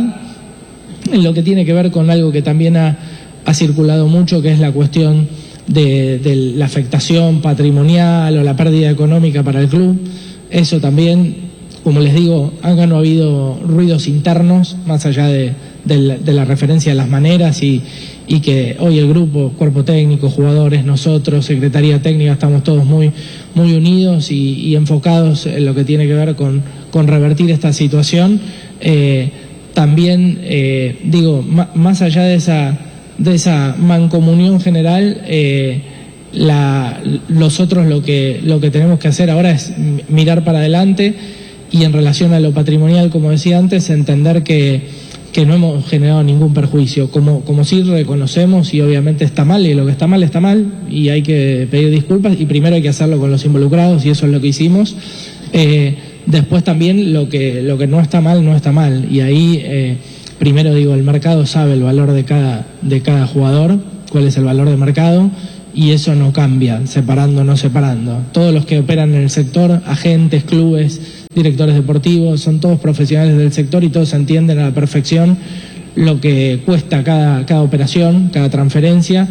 En lo que tiene que ver con algo que también ha, ha circulado mucho, que es la cuestión de, de la afectación patrimonial o la pérdida económica para el club. Eso también, como les digo, han no habido ruidos internos, más allá de, de, la, de la referencia a las maneras, y, y que hoy el grupo, cuerpo técnico, jugadores, nosotros, secretaría técnica, estamos todos muy, muy unidos y, y enfocados en lo que tiene que ver con, con revertir esta situación. Eh, también, eh, digo, ma, más allá de esa, de esa mancomunión general, eh, la, nosotros lo que, lo que tenemos que hacer ahora es mirar para adelante, y en relación a lo patrimonial, como decía antes, entender que que no hemos generado ningún perjuicio, como, como sí reconocemos y obviamente está mal, y lo que está mal está mal y hay que pedir disculpas y primero hay que hacerlo con los involucrados y eso es lo que hicimos. Eh, después también lo que, lo que no está mal no está mal y ahí eh, primero digo, el mercado sabe el valor de cada, de cada jugador, cuál es el valor de mercado y eso no cambia, separando o no separando. Todos los que operan en el sector, agentes, clubes, directores deportivos, son todos profesionales del sector y todos entienden a la perfección lo que cuesta cada, cada operación, cada transferencia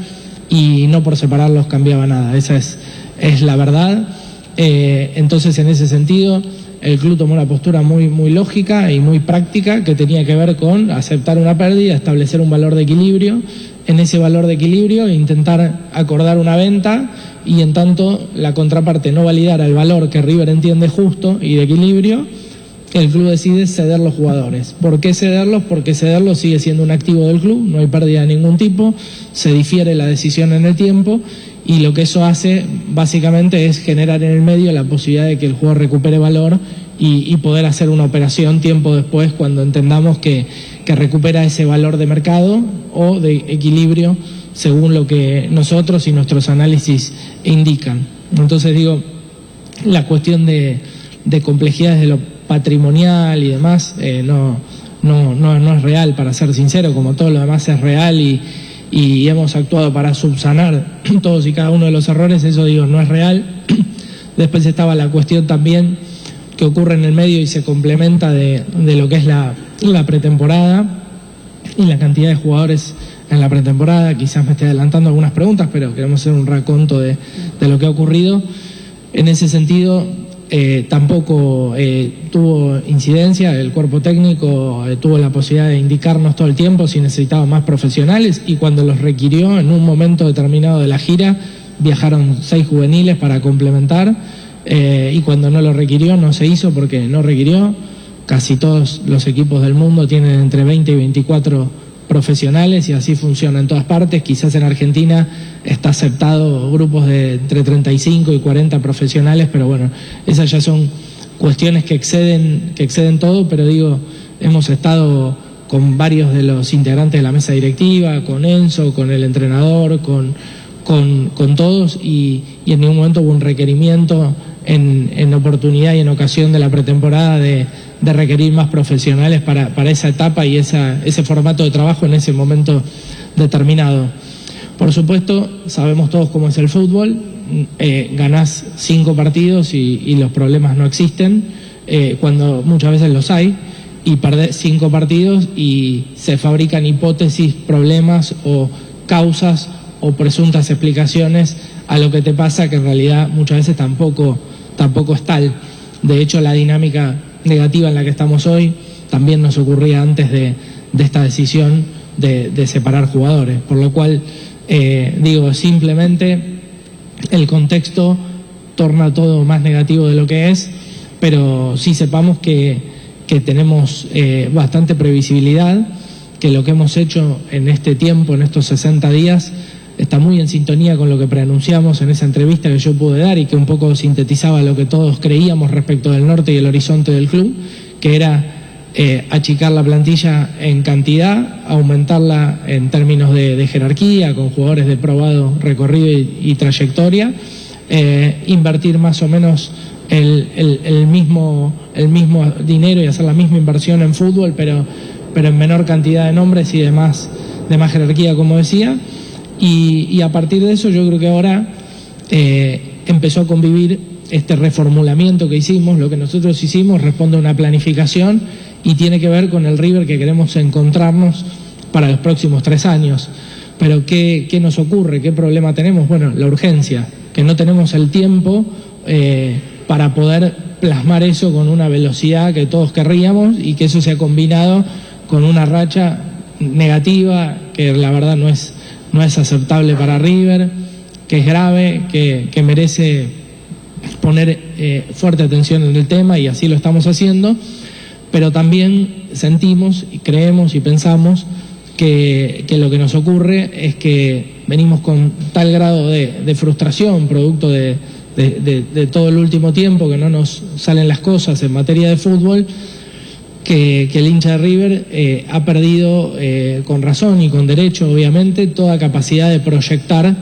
y no por separarlos cambiaba nada, esa es, es la verdad. Eh, entonces en ese sentido el club tomó una postura muy, muy lógica y muy práctica que tenía que ver con aceptar una pérdida, establecer un valor de equilibrio, en ese valor de equilibrio intentar acordar una venta y en tanto la contraparte no validara el valor que River entiende justo y de equilibrio, el club decide ceder los jugadores. ¿Por qué cederlos? Porque cederlos sigue siendo un activo del club, no hay pérdida de ningún tipo, se difiere la decisión en el tiempo y lo que eso hace básicamente es generar en el medio la posibilidad de que el jugador recupere valor y, y poder hacer una operación tiempo después cuando entendamos que, que recupera ese valor de mercado o de equilibrio según lo que nosotros y nuestros análisis indican. Entonces digo, la cuestión de, de complejidades de lo patrimonial y demás eh, no, no, no, no es real, para ser sincero, como todo lo demás es real y, y hemos actuado para subsanar todos y cada uno de los errores, eso digo, no es real. Después estaba la cuestión también que ocurre en el medio y se complementa de, de lo que es la, la pretemporada y la cantidad de jugadores en la pretemporada. Quizás me esté adelantando algunas preguntas, pero queremos hacer un raconto de, de lo que ha ocurrido. En ese sentido, eh, tampoco eh, tuvo incidencia, el cuerpo técnico eh, tuvo la posibilidad de indicarnos todo el tiempo si necesitaba más profesionales y cuando los requirió en un momento determinado de la gira, viajaron seis juveniles para complementar. Eh, y cuando no lo requirió no se hizo porque no requirió. Casi todos los equipos del mundo tienen entre veinte y veinticuatro profesionales y así funciona en todas partes. Quizás en Argentina está aceptado grupos de entre treinta y cinco y cuarenta profesionales, pero bueno, esas ya son cuestiones que exceden, que exceden todo, pero digo, hemos estado con varios de los integrantes de la mesa directiva, con Enzo, con el entrenador, con, con, con todos y, y en ningún momento hubo un requerimiento En, en oportunidad y en ocasión de la pretemporada de, de requerir más profesionales para, para esa etapa y esa, ese formato de trabajo en ese momento determinado. Por supuesto, sabemos todos cómo es el fútbol, eh, ganás cinco partidos y, y los problemas no existen, eh, cuando muchas veces los hay, y perdés cinco partidos y se fabrican hipótesis, problemas o causas o presuntas explicaciones a lo que te pasa, que en realidad muchas veces tampoco tampoco es tal. De hecho, la dinámica negativa en la que estamos hoy también nos ocurría antes de, de esta decisión de, de separar jugadores, por lo cual eh, digo, simplemente el contexto torna todo más negativo de lo que es, pero sí sepamos que, que tenemos eh, bastante previsibilidad, que lo que hemos hecho en este tiempo, en estos sesenta días, está muy en sintonía con lo que preanunciamos en esa entrevista que yo pude dar y que un poco sintetizaba lo que todos creíamos respecto del norte y el horizonte del club, que era eh, achicar la plantilla en cantidad, aumentarla en términos de, de jerarquía, con jugadores de probado recorrido y, y trayectoria, eh, invertir más o menos el, el, el, mismo, el mismo dinero y hacer la misma inversión en fútbol, pero, pero en menor cantidad de nombres y de más, de más jerarquía, como decía. Y, y a partir de eso yo creo que ahora eh, empezó a convivir este reformulamiento que hicimos. Lo que nosotros hicimos responde a una planificación y tiene que ver con el River que queremos encontrarnos para los próximos tres años. Pero ¿qué, qué nos ocurre? ¿Qué problema tenemos? Bueno, la urgencia, que no tenemos el tiempo eh, para poder plasmar eso con una velocidad que todos querríamos y que eso se ha combinado con una racha negativa que la verdad no es no es aceptable para River, que es grave, que, que merece poner eh, fuerte atención en el tema y así lo estamos haciendo, pero también sentimos y creemos y pensamos que, que lo que nos ocurre es que venimos con tal grado de, de frustración, producto de, de, de, de todo el último tiempo que no nos salen las cosas en materia de fútbol, que, que el hincha de River eh, ha perdido eh, con razón y con derecho, obviamente, toda capacidad de proyectar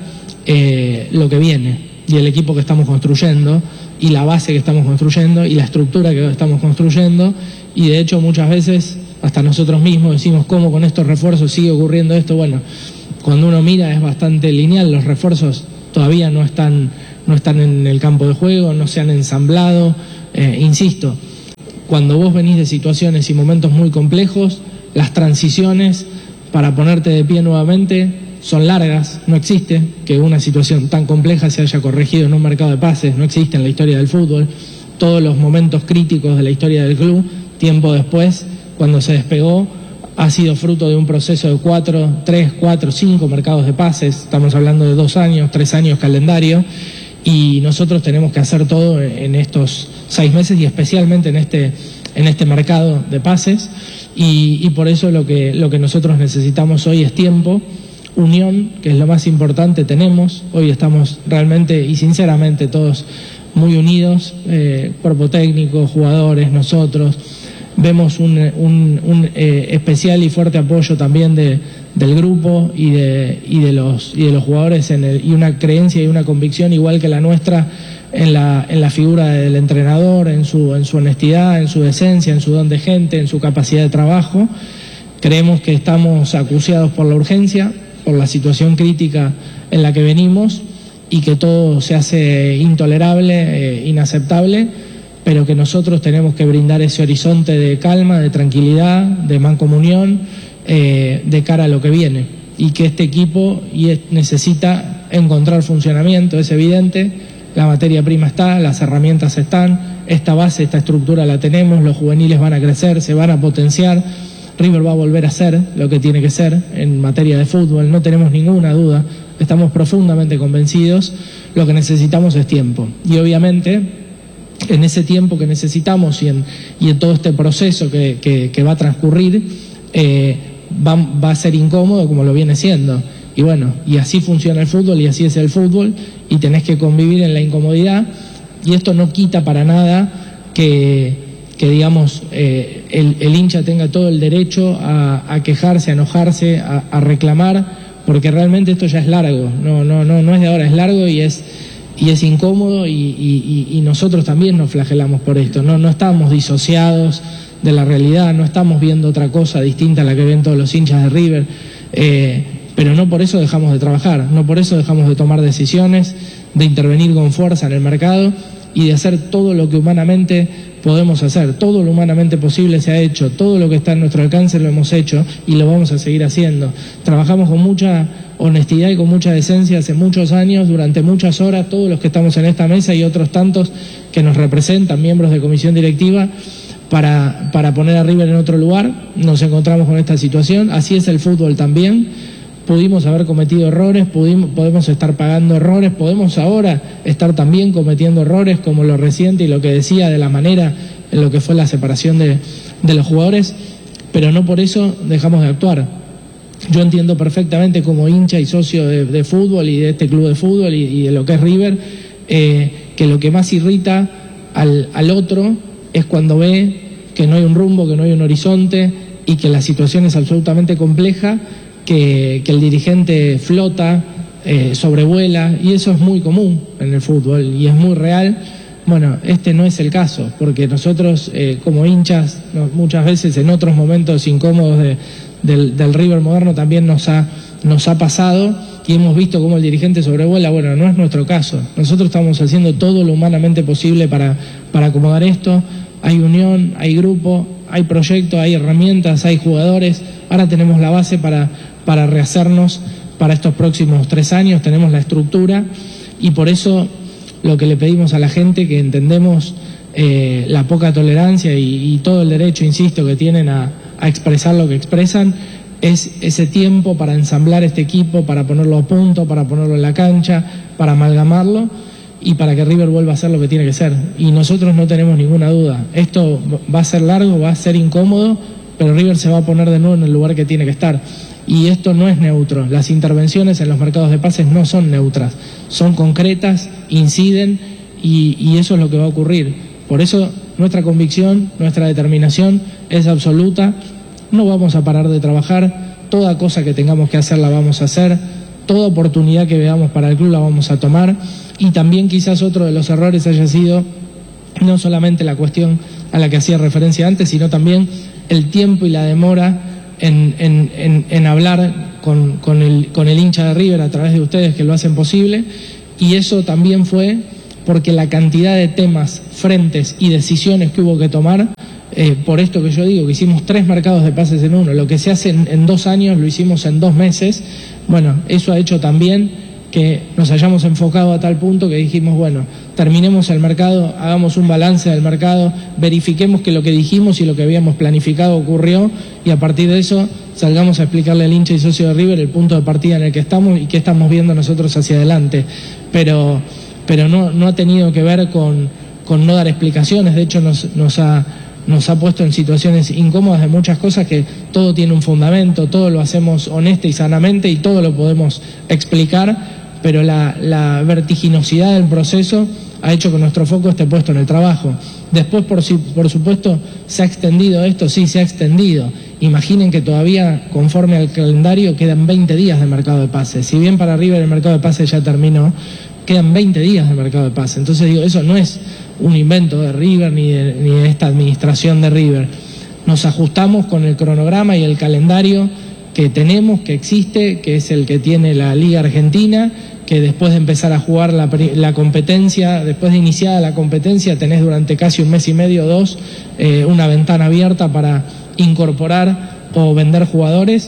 eh, lo que viene y el equipo que estamos construyendo y la base que estamos construyendo y la estructura que estamos construyendo, y de hecho muchas veces hasta nosotros mismos decimos cómo con estos refuerzos sigue ocurriendo esto. Bueno, cuando uno mira es bastante lineal, los refuerzos todavía no están, no están en el campo de juego, no se han ensamblado, eh, insisto, cuando vos venís de situaciones y momentos muy complejos, las transiciones para ponerte de pie nuevamente son largas. No existe que una situación tan compleja se haya corregido en un mercado de pases, no existe en la historia del fútbol. Todos los momentos críticos de la historia del club, tiempo después, cuando se despegó, ha sido fruto de un proceso de cuatro, tres, cuatro, cinco mercados de pases. Estamos hablando de dos años, tres años calendario, y nosotros tenemos que hacer todo en estos seis meses y especialmente en este, en este mercado de pases, y, y por eso lo que, lo que nosotros necesitamos hoy es tiempo, unión, que es lo más importante. Tenemos, hoy estamos realmente y sinceramente todos muy unidos, eh, cuerpo técnico, jugadores, nosotros. Vemos un, un, un eh, especial y fuerte apoyo también de, del grupo y de, y de los, y de los jugadores en el, y una creencia y una convicción igual que la nuestra en la, en la figura del entrenador, en su, en su honestidad, en su decencia, en su don de gente, en su capacidad de trabajo. Creemos que estamos acuciados por la urgencia, por la situación crítica en la que venimos, y que todo se hace intolerable, eh, inaceptable, pero que nosotros tenemos que brindar ese horizonte de calma, de tranquilidad, de mancomunión, eh, de cara a lo que viene, y que este equipo y es, necesita encontrar funcionamiento. Es evidente, la materia prima está, las herramientas están, esta base, esta estructura la tenemos, los juveniles van a crecer, se van a potenciar, River va a volver a ser lo que tiene que ser en materia de fútbol, no tenemos ninguna duda, estamos profundamente convencidos. Lo que necesitamos es tiempo, y obviamente en ese tiempo que necesitamos y en, y en todo este proceso que, que, que va a transcurrir, eh, va, va a ser incómodo como lo viene siendo. Y bueno, y así funciona el fútbol y así es el fútbol, y tenés que convivir en la incomodidad, y esto no quita para nada que, que digamos, eh, el, el hincha tenga todo el derecho a, a quejarse, a enojarse, a, a reclamar, porque realmente esto ya es largo, no, no, no, no es de ahora, es largo y es... y es incómodo, y, y, y nosotros también nos flagelamos por esto, no, no estamos disociados de la realidad, no estamos viendo otra cosa distinta a la que ven todos los hinchas de River, eh, pero no por eso dejamos de trabajar, no por eso dejamos de tomar decisiones, de intervenir con fuerza en el mercado y de hacer todo lo que humanamente podemos hacer. Todo lo humanamente posible se ha hecho, todo lo que está en nuestro alcance lo hemos hecho y lo vamos a seguir haciendo. Trabajamos con mucha honestidad y con mucha decencia hace muchos años, durante muchas horas, todos los que estamos en esta mesa y otros tantos que nos representan, miembros de comisión directiva, para, para poner a River en otro lugar. Nos encontramos con esta situación, así es el fútbol también. Pudimos haber cometido errores, pudimos, podemos estar pagando errores, podemos ahora estar también cometiendo errores, como lo reciente y lo que decía de la manera en lo que fue la separación de, de los jugadores, pero no por eso dejamos de actuar. Yo entiendo perfectamente como hincha y socio de, de fútbol y de este club de fútbol y, y de lo que es River, eh, que lo que más irrita al, al otro es cuando ve que no hay un rumbo, que no hay un horizonte y que la situación es absolutamente compleja, que, que el dirigente flota, eh, sobrevuela, y eso es muy común en el fútbol y es muy real. Bueno, este no es el caso, porque nosotros eh, como hinchas, no, muchas veces en otros momentos incómodos de, del, del River moderno también nos ha, nos ha pasado y hemos visto cómo el dirigente sobrevuela. Bueno, no es nuestro caso, nosotros estamos haciendo todo lo humanamente posible para, para acomodar esto. Hay unión, hay grupo, hay proyecto, hay herramientas, hay jugadores. Ahora tenemos la base para, para rehacernos para estos próximos tres años, tenemos la estructura, y por eso lo que le pedimos a la gente, que entendemos eh, la poca tolerancia y, y todo el derecho, insisto, que tienen a, a expresar lo que expresan, es ese tiempo para ensamblar este equipo, para ponerlo a punto, para ponerlo en la cancha, para amalgamarlo y para que River vuelva a ser lo que tiene que ser. Y nosotros no tenemos ninguna duda, esto va a ser largo, va a ser incómodo, pero River se va a poner de nuevo en el lugar que tiene que estar. Y esto no es neutro, las intervenciones en los mercados de pases no son neutras, son concretas, inciden, y, y eso es lo que va a ocurrir. Por eso nuestra convicción, nuestra determinación es absoluta, no vamos a parar de trabajar, toda cosa que tengamos que hacer la vamos a hacer, toda oportunidad que veamos para el club la vamos a tomar, y también quizás otro de los errores haya sido no solamente la cuestión a la que hacía referencia antes, sino también el tiempo y la demora en, en, en, en hablar con, con, el, con el hincha de River a través de ustedes que lo hacen posible, y eso también fue porque la cantidad de temas, frentes y decisiones que hubo que tomar, eh, por esto que yo digo, que hicimos tres mercados de pases en uno, lo que se hace en, en dos años lo hicimos en dos meses, bueno, eso ha hecho también que nos hayamos enfocado a tal punto que dijimos, bueno, terminemos el mercado, hagamos un balance del mercado, verifiquemos que lo que dijimos y lo que habíamos planificado ocurrió, y a partir de eso salgamos a explicarle al hincha y socio de River el punto de partida en el que estamos y qué estamos viendo nosotros hacia adelante. Pero, pero no, no ha tenido que ver con, con no dar explicaciones, de hecho nos, nos ha... nos ha puesto en situaciones incómodas de muchas cosas que todo tiene un fundamento, todo lo hacemos honesta y sanamente y todo lo podemos explicar, pero la, la vertiginosidad del proceso ha hecho que nuestro foco esté puesto en el trabajo. Después, por, por supuesto, se ha extendido esto, sí, se ha extendido. Imaginen que todavía, conforme al calendario, quedan veinte días de mercado de pases. Si bien para River el mercado de pases ya terminó, quedan veinte días de mercado de pases. Entonces digo, eso no es un invento de River ni de, ni de esta administración de River. Nos ajustamos con el cronograma y el calendario que tenemos, que existe, que es el que tiene la Liga Argentina, que después de empezar a jugar la, la competencia, después de iniciada la competencia, tenés durante casi un mes y medio, dos, eh, una ventana abierta para incorporar o vender jugadores,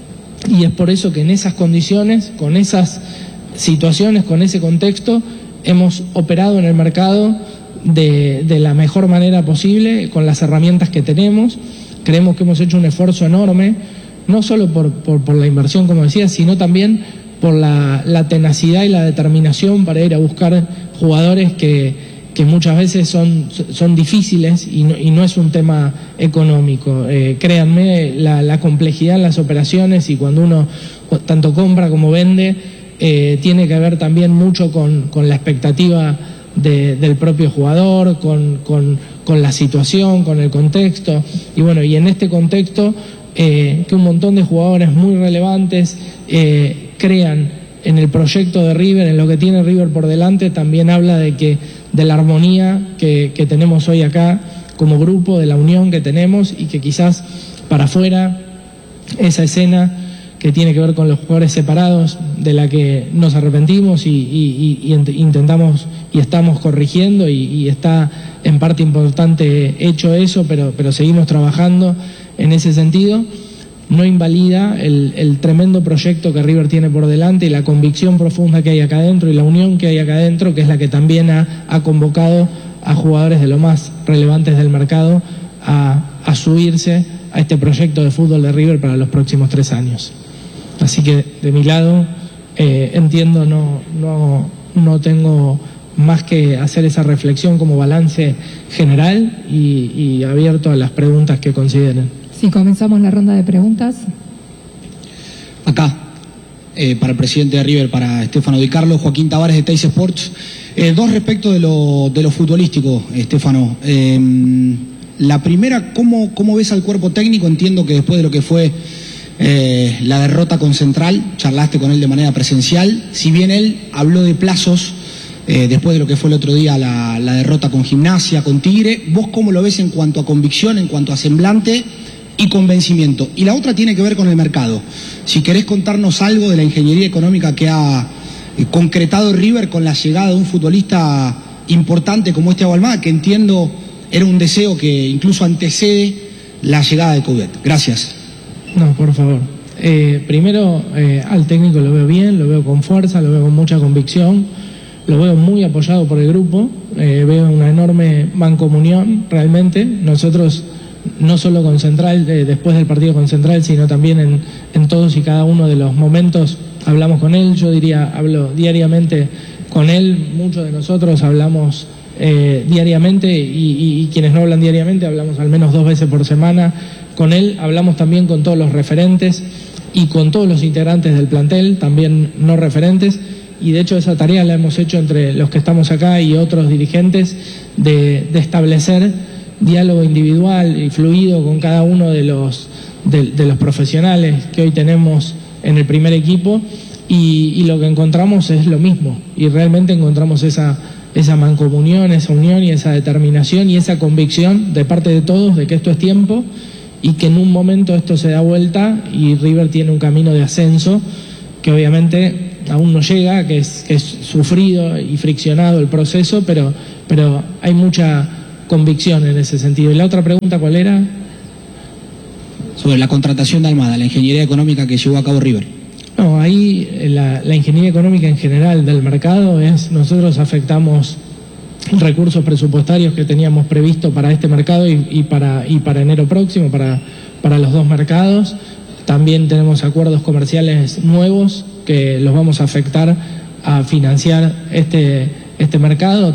y es por eso que en esas condiciones, con esas situaciones, con ese contexto, hemos operado en el mercado de, de la mejor manera posible, con las herramientas que tenemos. Creemos que hemos hecho un esfuerzo enorme, no solo por, por, por la inversión, como decía, sino también por la, la tenacidad y la determinación para ir a buscar jugadores que, que muchas veces son, son difíciles y no, y no es un tema económico. Eh, créanme, la, la complejidad en las operaciones, y cuando uno tanto compra como vende, eh, tiene que ver también mucho con, con la expectativa de, del propio jugador, con, con, con la situación, con el contexto, y bueno, y en este contexto eh, que un montón de jugadores muy relevantes eh, crean en el proyecto de River, en lo que tiene River por delante, también habla de que de la armonía que, que tenemos hoy acá como grupo, de la unión que tenemos, y que quizás para afuera esa escena que tiene que ver con los jugadores separados, de la que nos arrepentimos y, y, y, y intentamos y estamos corrigiendo, y, y está en parte importante hecho eso, pero, pero seguimos trabajando en ese sentido. No invalida el, el tremendo proyecto que River tiene por delante y la convicción profunda que hay acá adentro y la unión que hay acá adentro, que es la que también ha, ha convocado a jugadores de lo más relevantes del mercado a, a subirse a este proyecto de fútbol de River para los próximos tres años. Así que de mi lado eh, entiendo, no, no, no tengo más que hacer esa reflexión como balance general y, y abierto a las preguntas que consideren. Si comenzamos la ronda de preguntas. Acá, eh, para el presidente de River, para Estefano Di Carlo, Joaquín Tavares de Teis Sports. Eh, dos respecto de lo, de lo futbolístico, Estefano. Eh, la primera, ¿cómo, ¿cómo ves al cuerpo técnico? Entiendo que después de lo que fue eh, la derrota con Central, charlaste con él de manera presencial. Si bien él habló de plazos, eh, después de lo que fue el otro día la, la derrota con Gimnasia, con Tigre, ¿vos cómo lo ves en cuanto a convicción, en cuanto a semblante y convencimiento? Y la otra tiene que ver con el mercado. Si querés contarnos algo de la ingeniería económica que ha eh, concretado River con la llegada de un futbolista importante como este Almada, que entiendo era un deseo que incluso antecede la llegada de Coudet. Gracias. No, por favor. Eh, primero, eh, al técnico lo veo bien, lo veo con fuerza, lo veo con mucha convicción, lo veo muy apoyado por el grupo, eh, veo una enorme mancomunión realmente. Nosotros, no solo con Central, eh, después del partido con Central, sino también en, en todos y cada uno de los momentos hablamos con él. Yo diría, hablo diariamente con él, muchos de nosotros hablamos eh, diariamente y, y, y quienes no hablan diariamente hablamos al menos dos veces por semana con él. Hablamos también con todos los referentes y con todos los integrantes del plantel, también no referentes, y de hecho esa tarea la hemos hecho entre los que estamos acá y otros dirigentes, de, de establecer diálogo individual y fluido con cada uno de los, de, de los profesionales que hoy tenemos en el primer equipo, y, y lo que encontramos es lo mismo, y realmente encontramos esa, esa mancomunión, esa unión y esa determinación y esa convicción de parte de todos de que esto es tiempo y que en un momento esto se da vuelta y River tiene un camino de ascenso que obviamente aún no llega, que es, que es sufrido y friccionado el proceso, pero, pero hay mucha convicción en ese sentido. ¿Y la otra pregunta cuál era? Sobre la contratación de Almada, la ingeniería económica que llevó a cabo River. No, ahí la, la ingeniería económica en general del mercado es, nosotros afectamos recursos presupuestarios que teníamos previsto para este mercado y, y, para, y para enero próximo, para, para los dos mercados. También tenemos acuerdos comerciales nuevos que los vamos a afectar a financiar este, este mercado.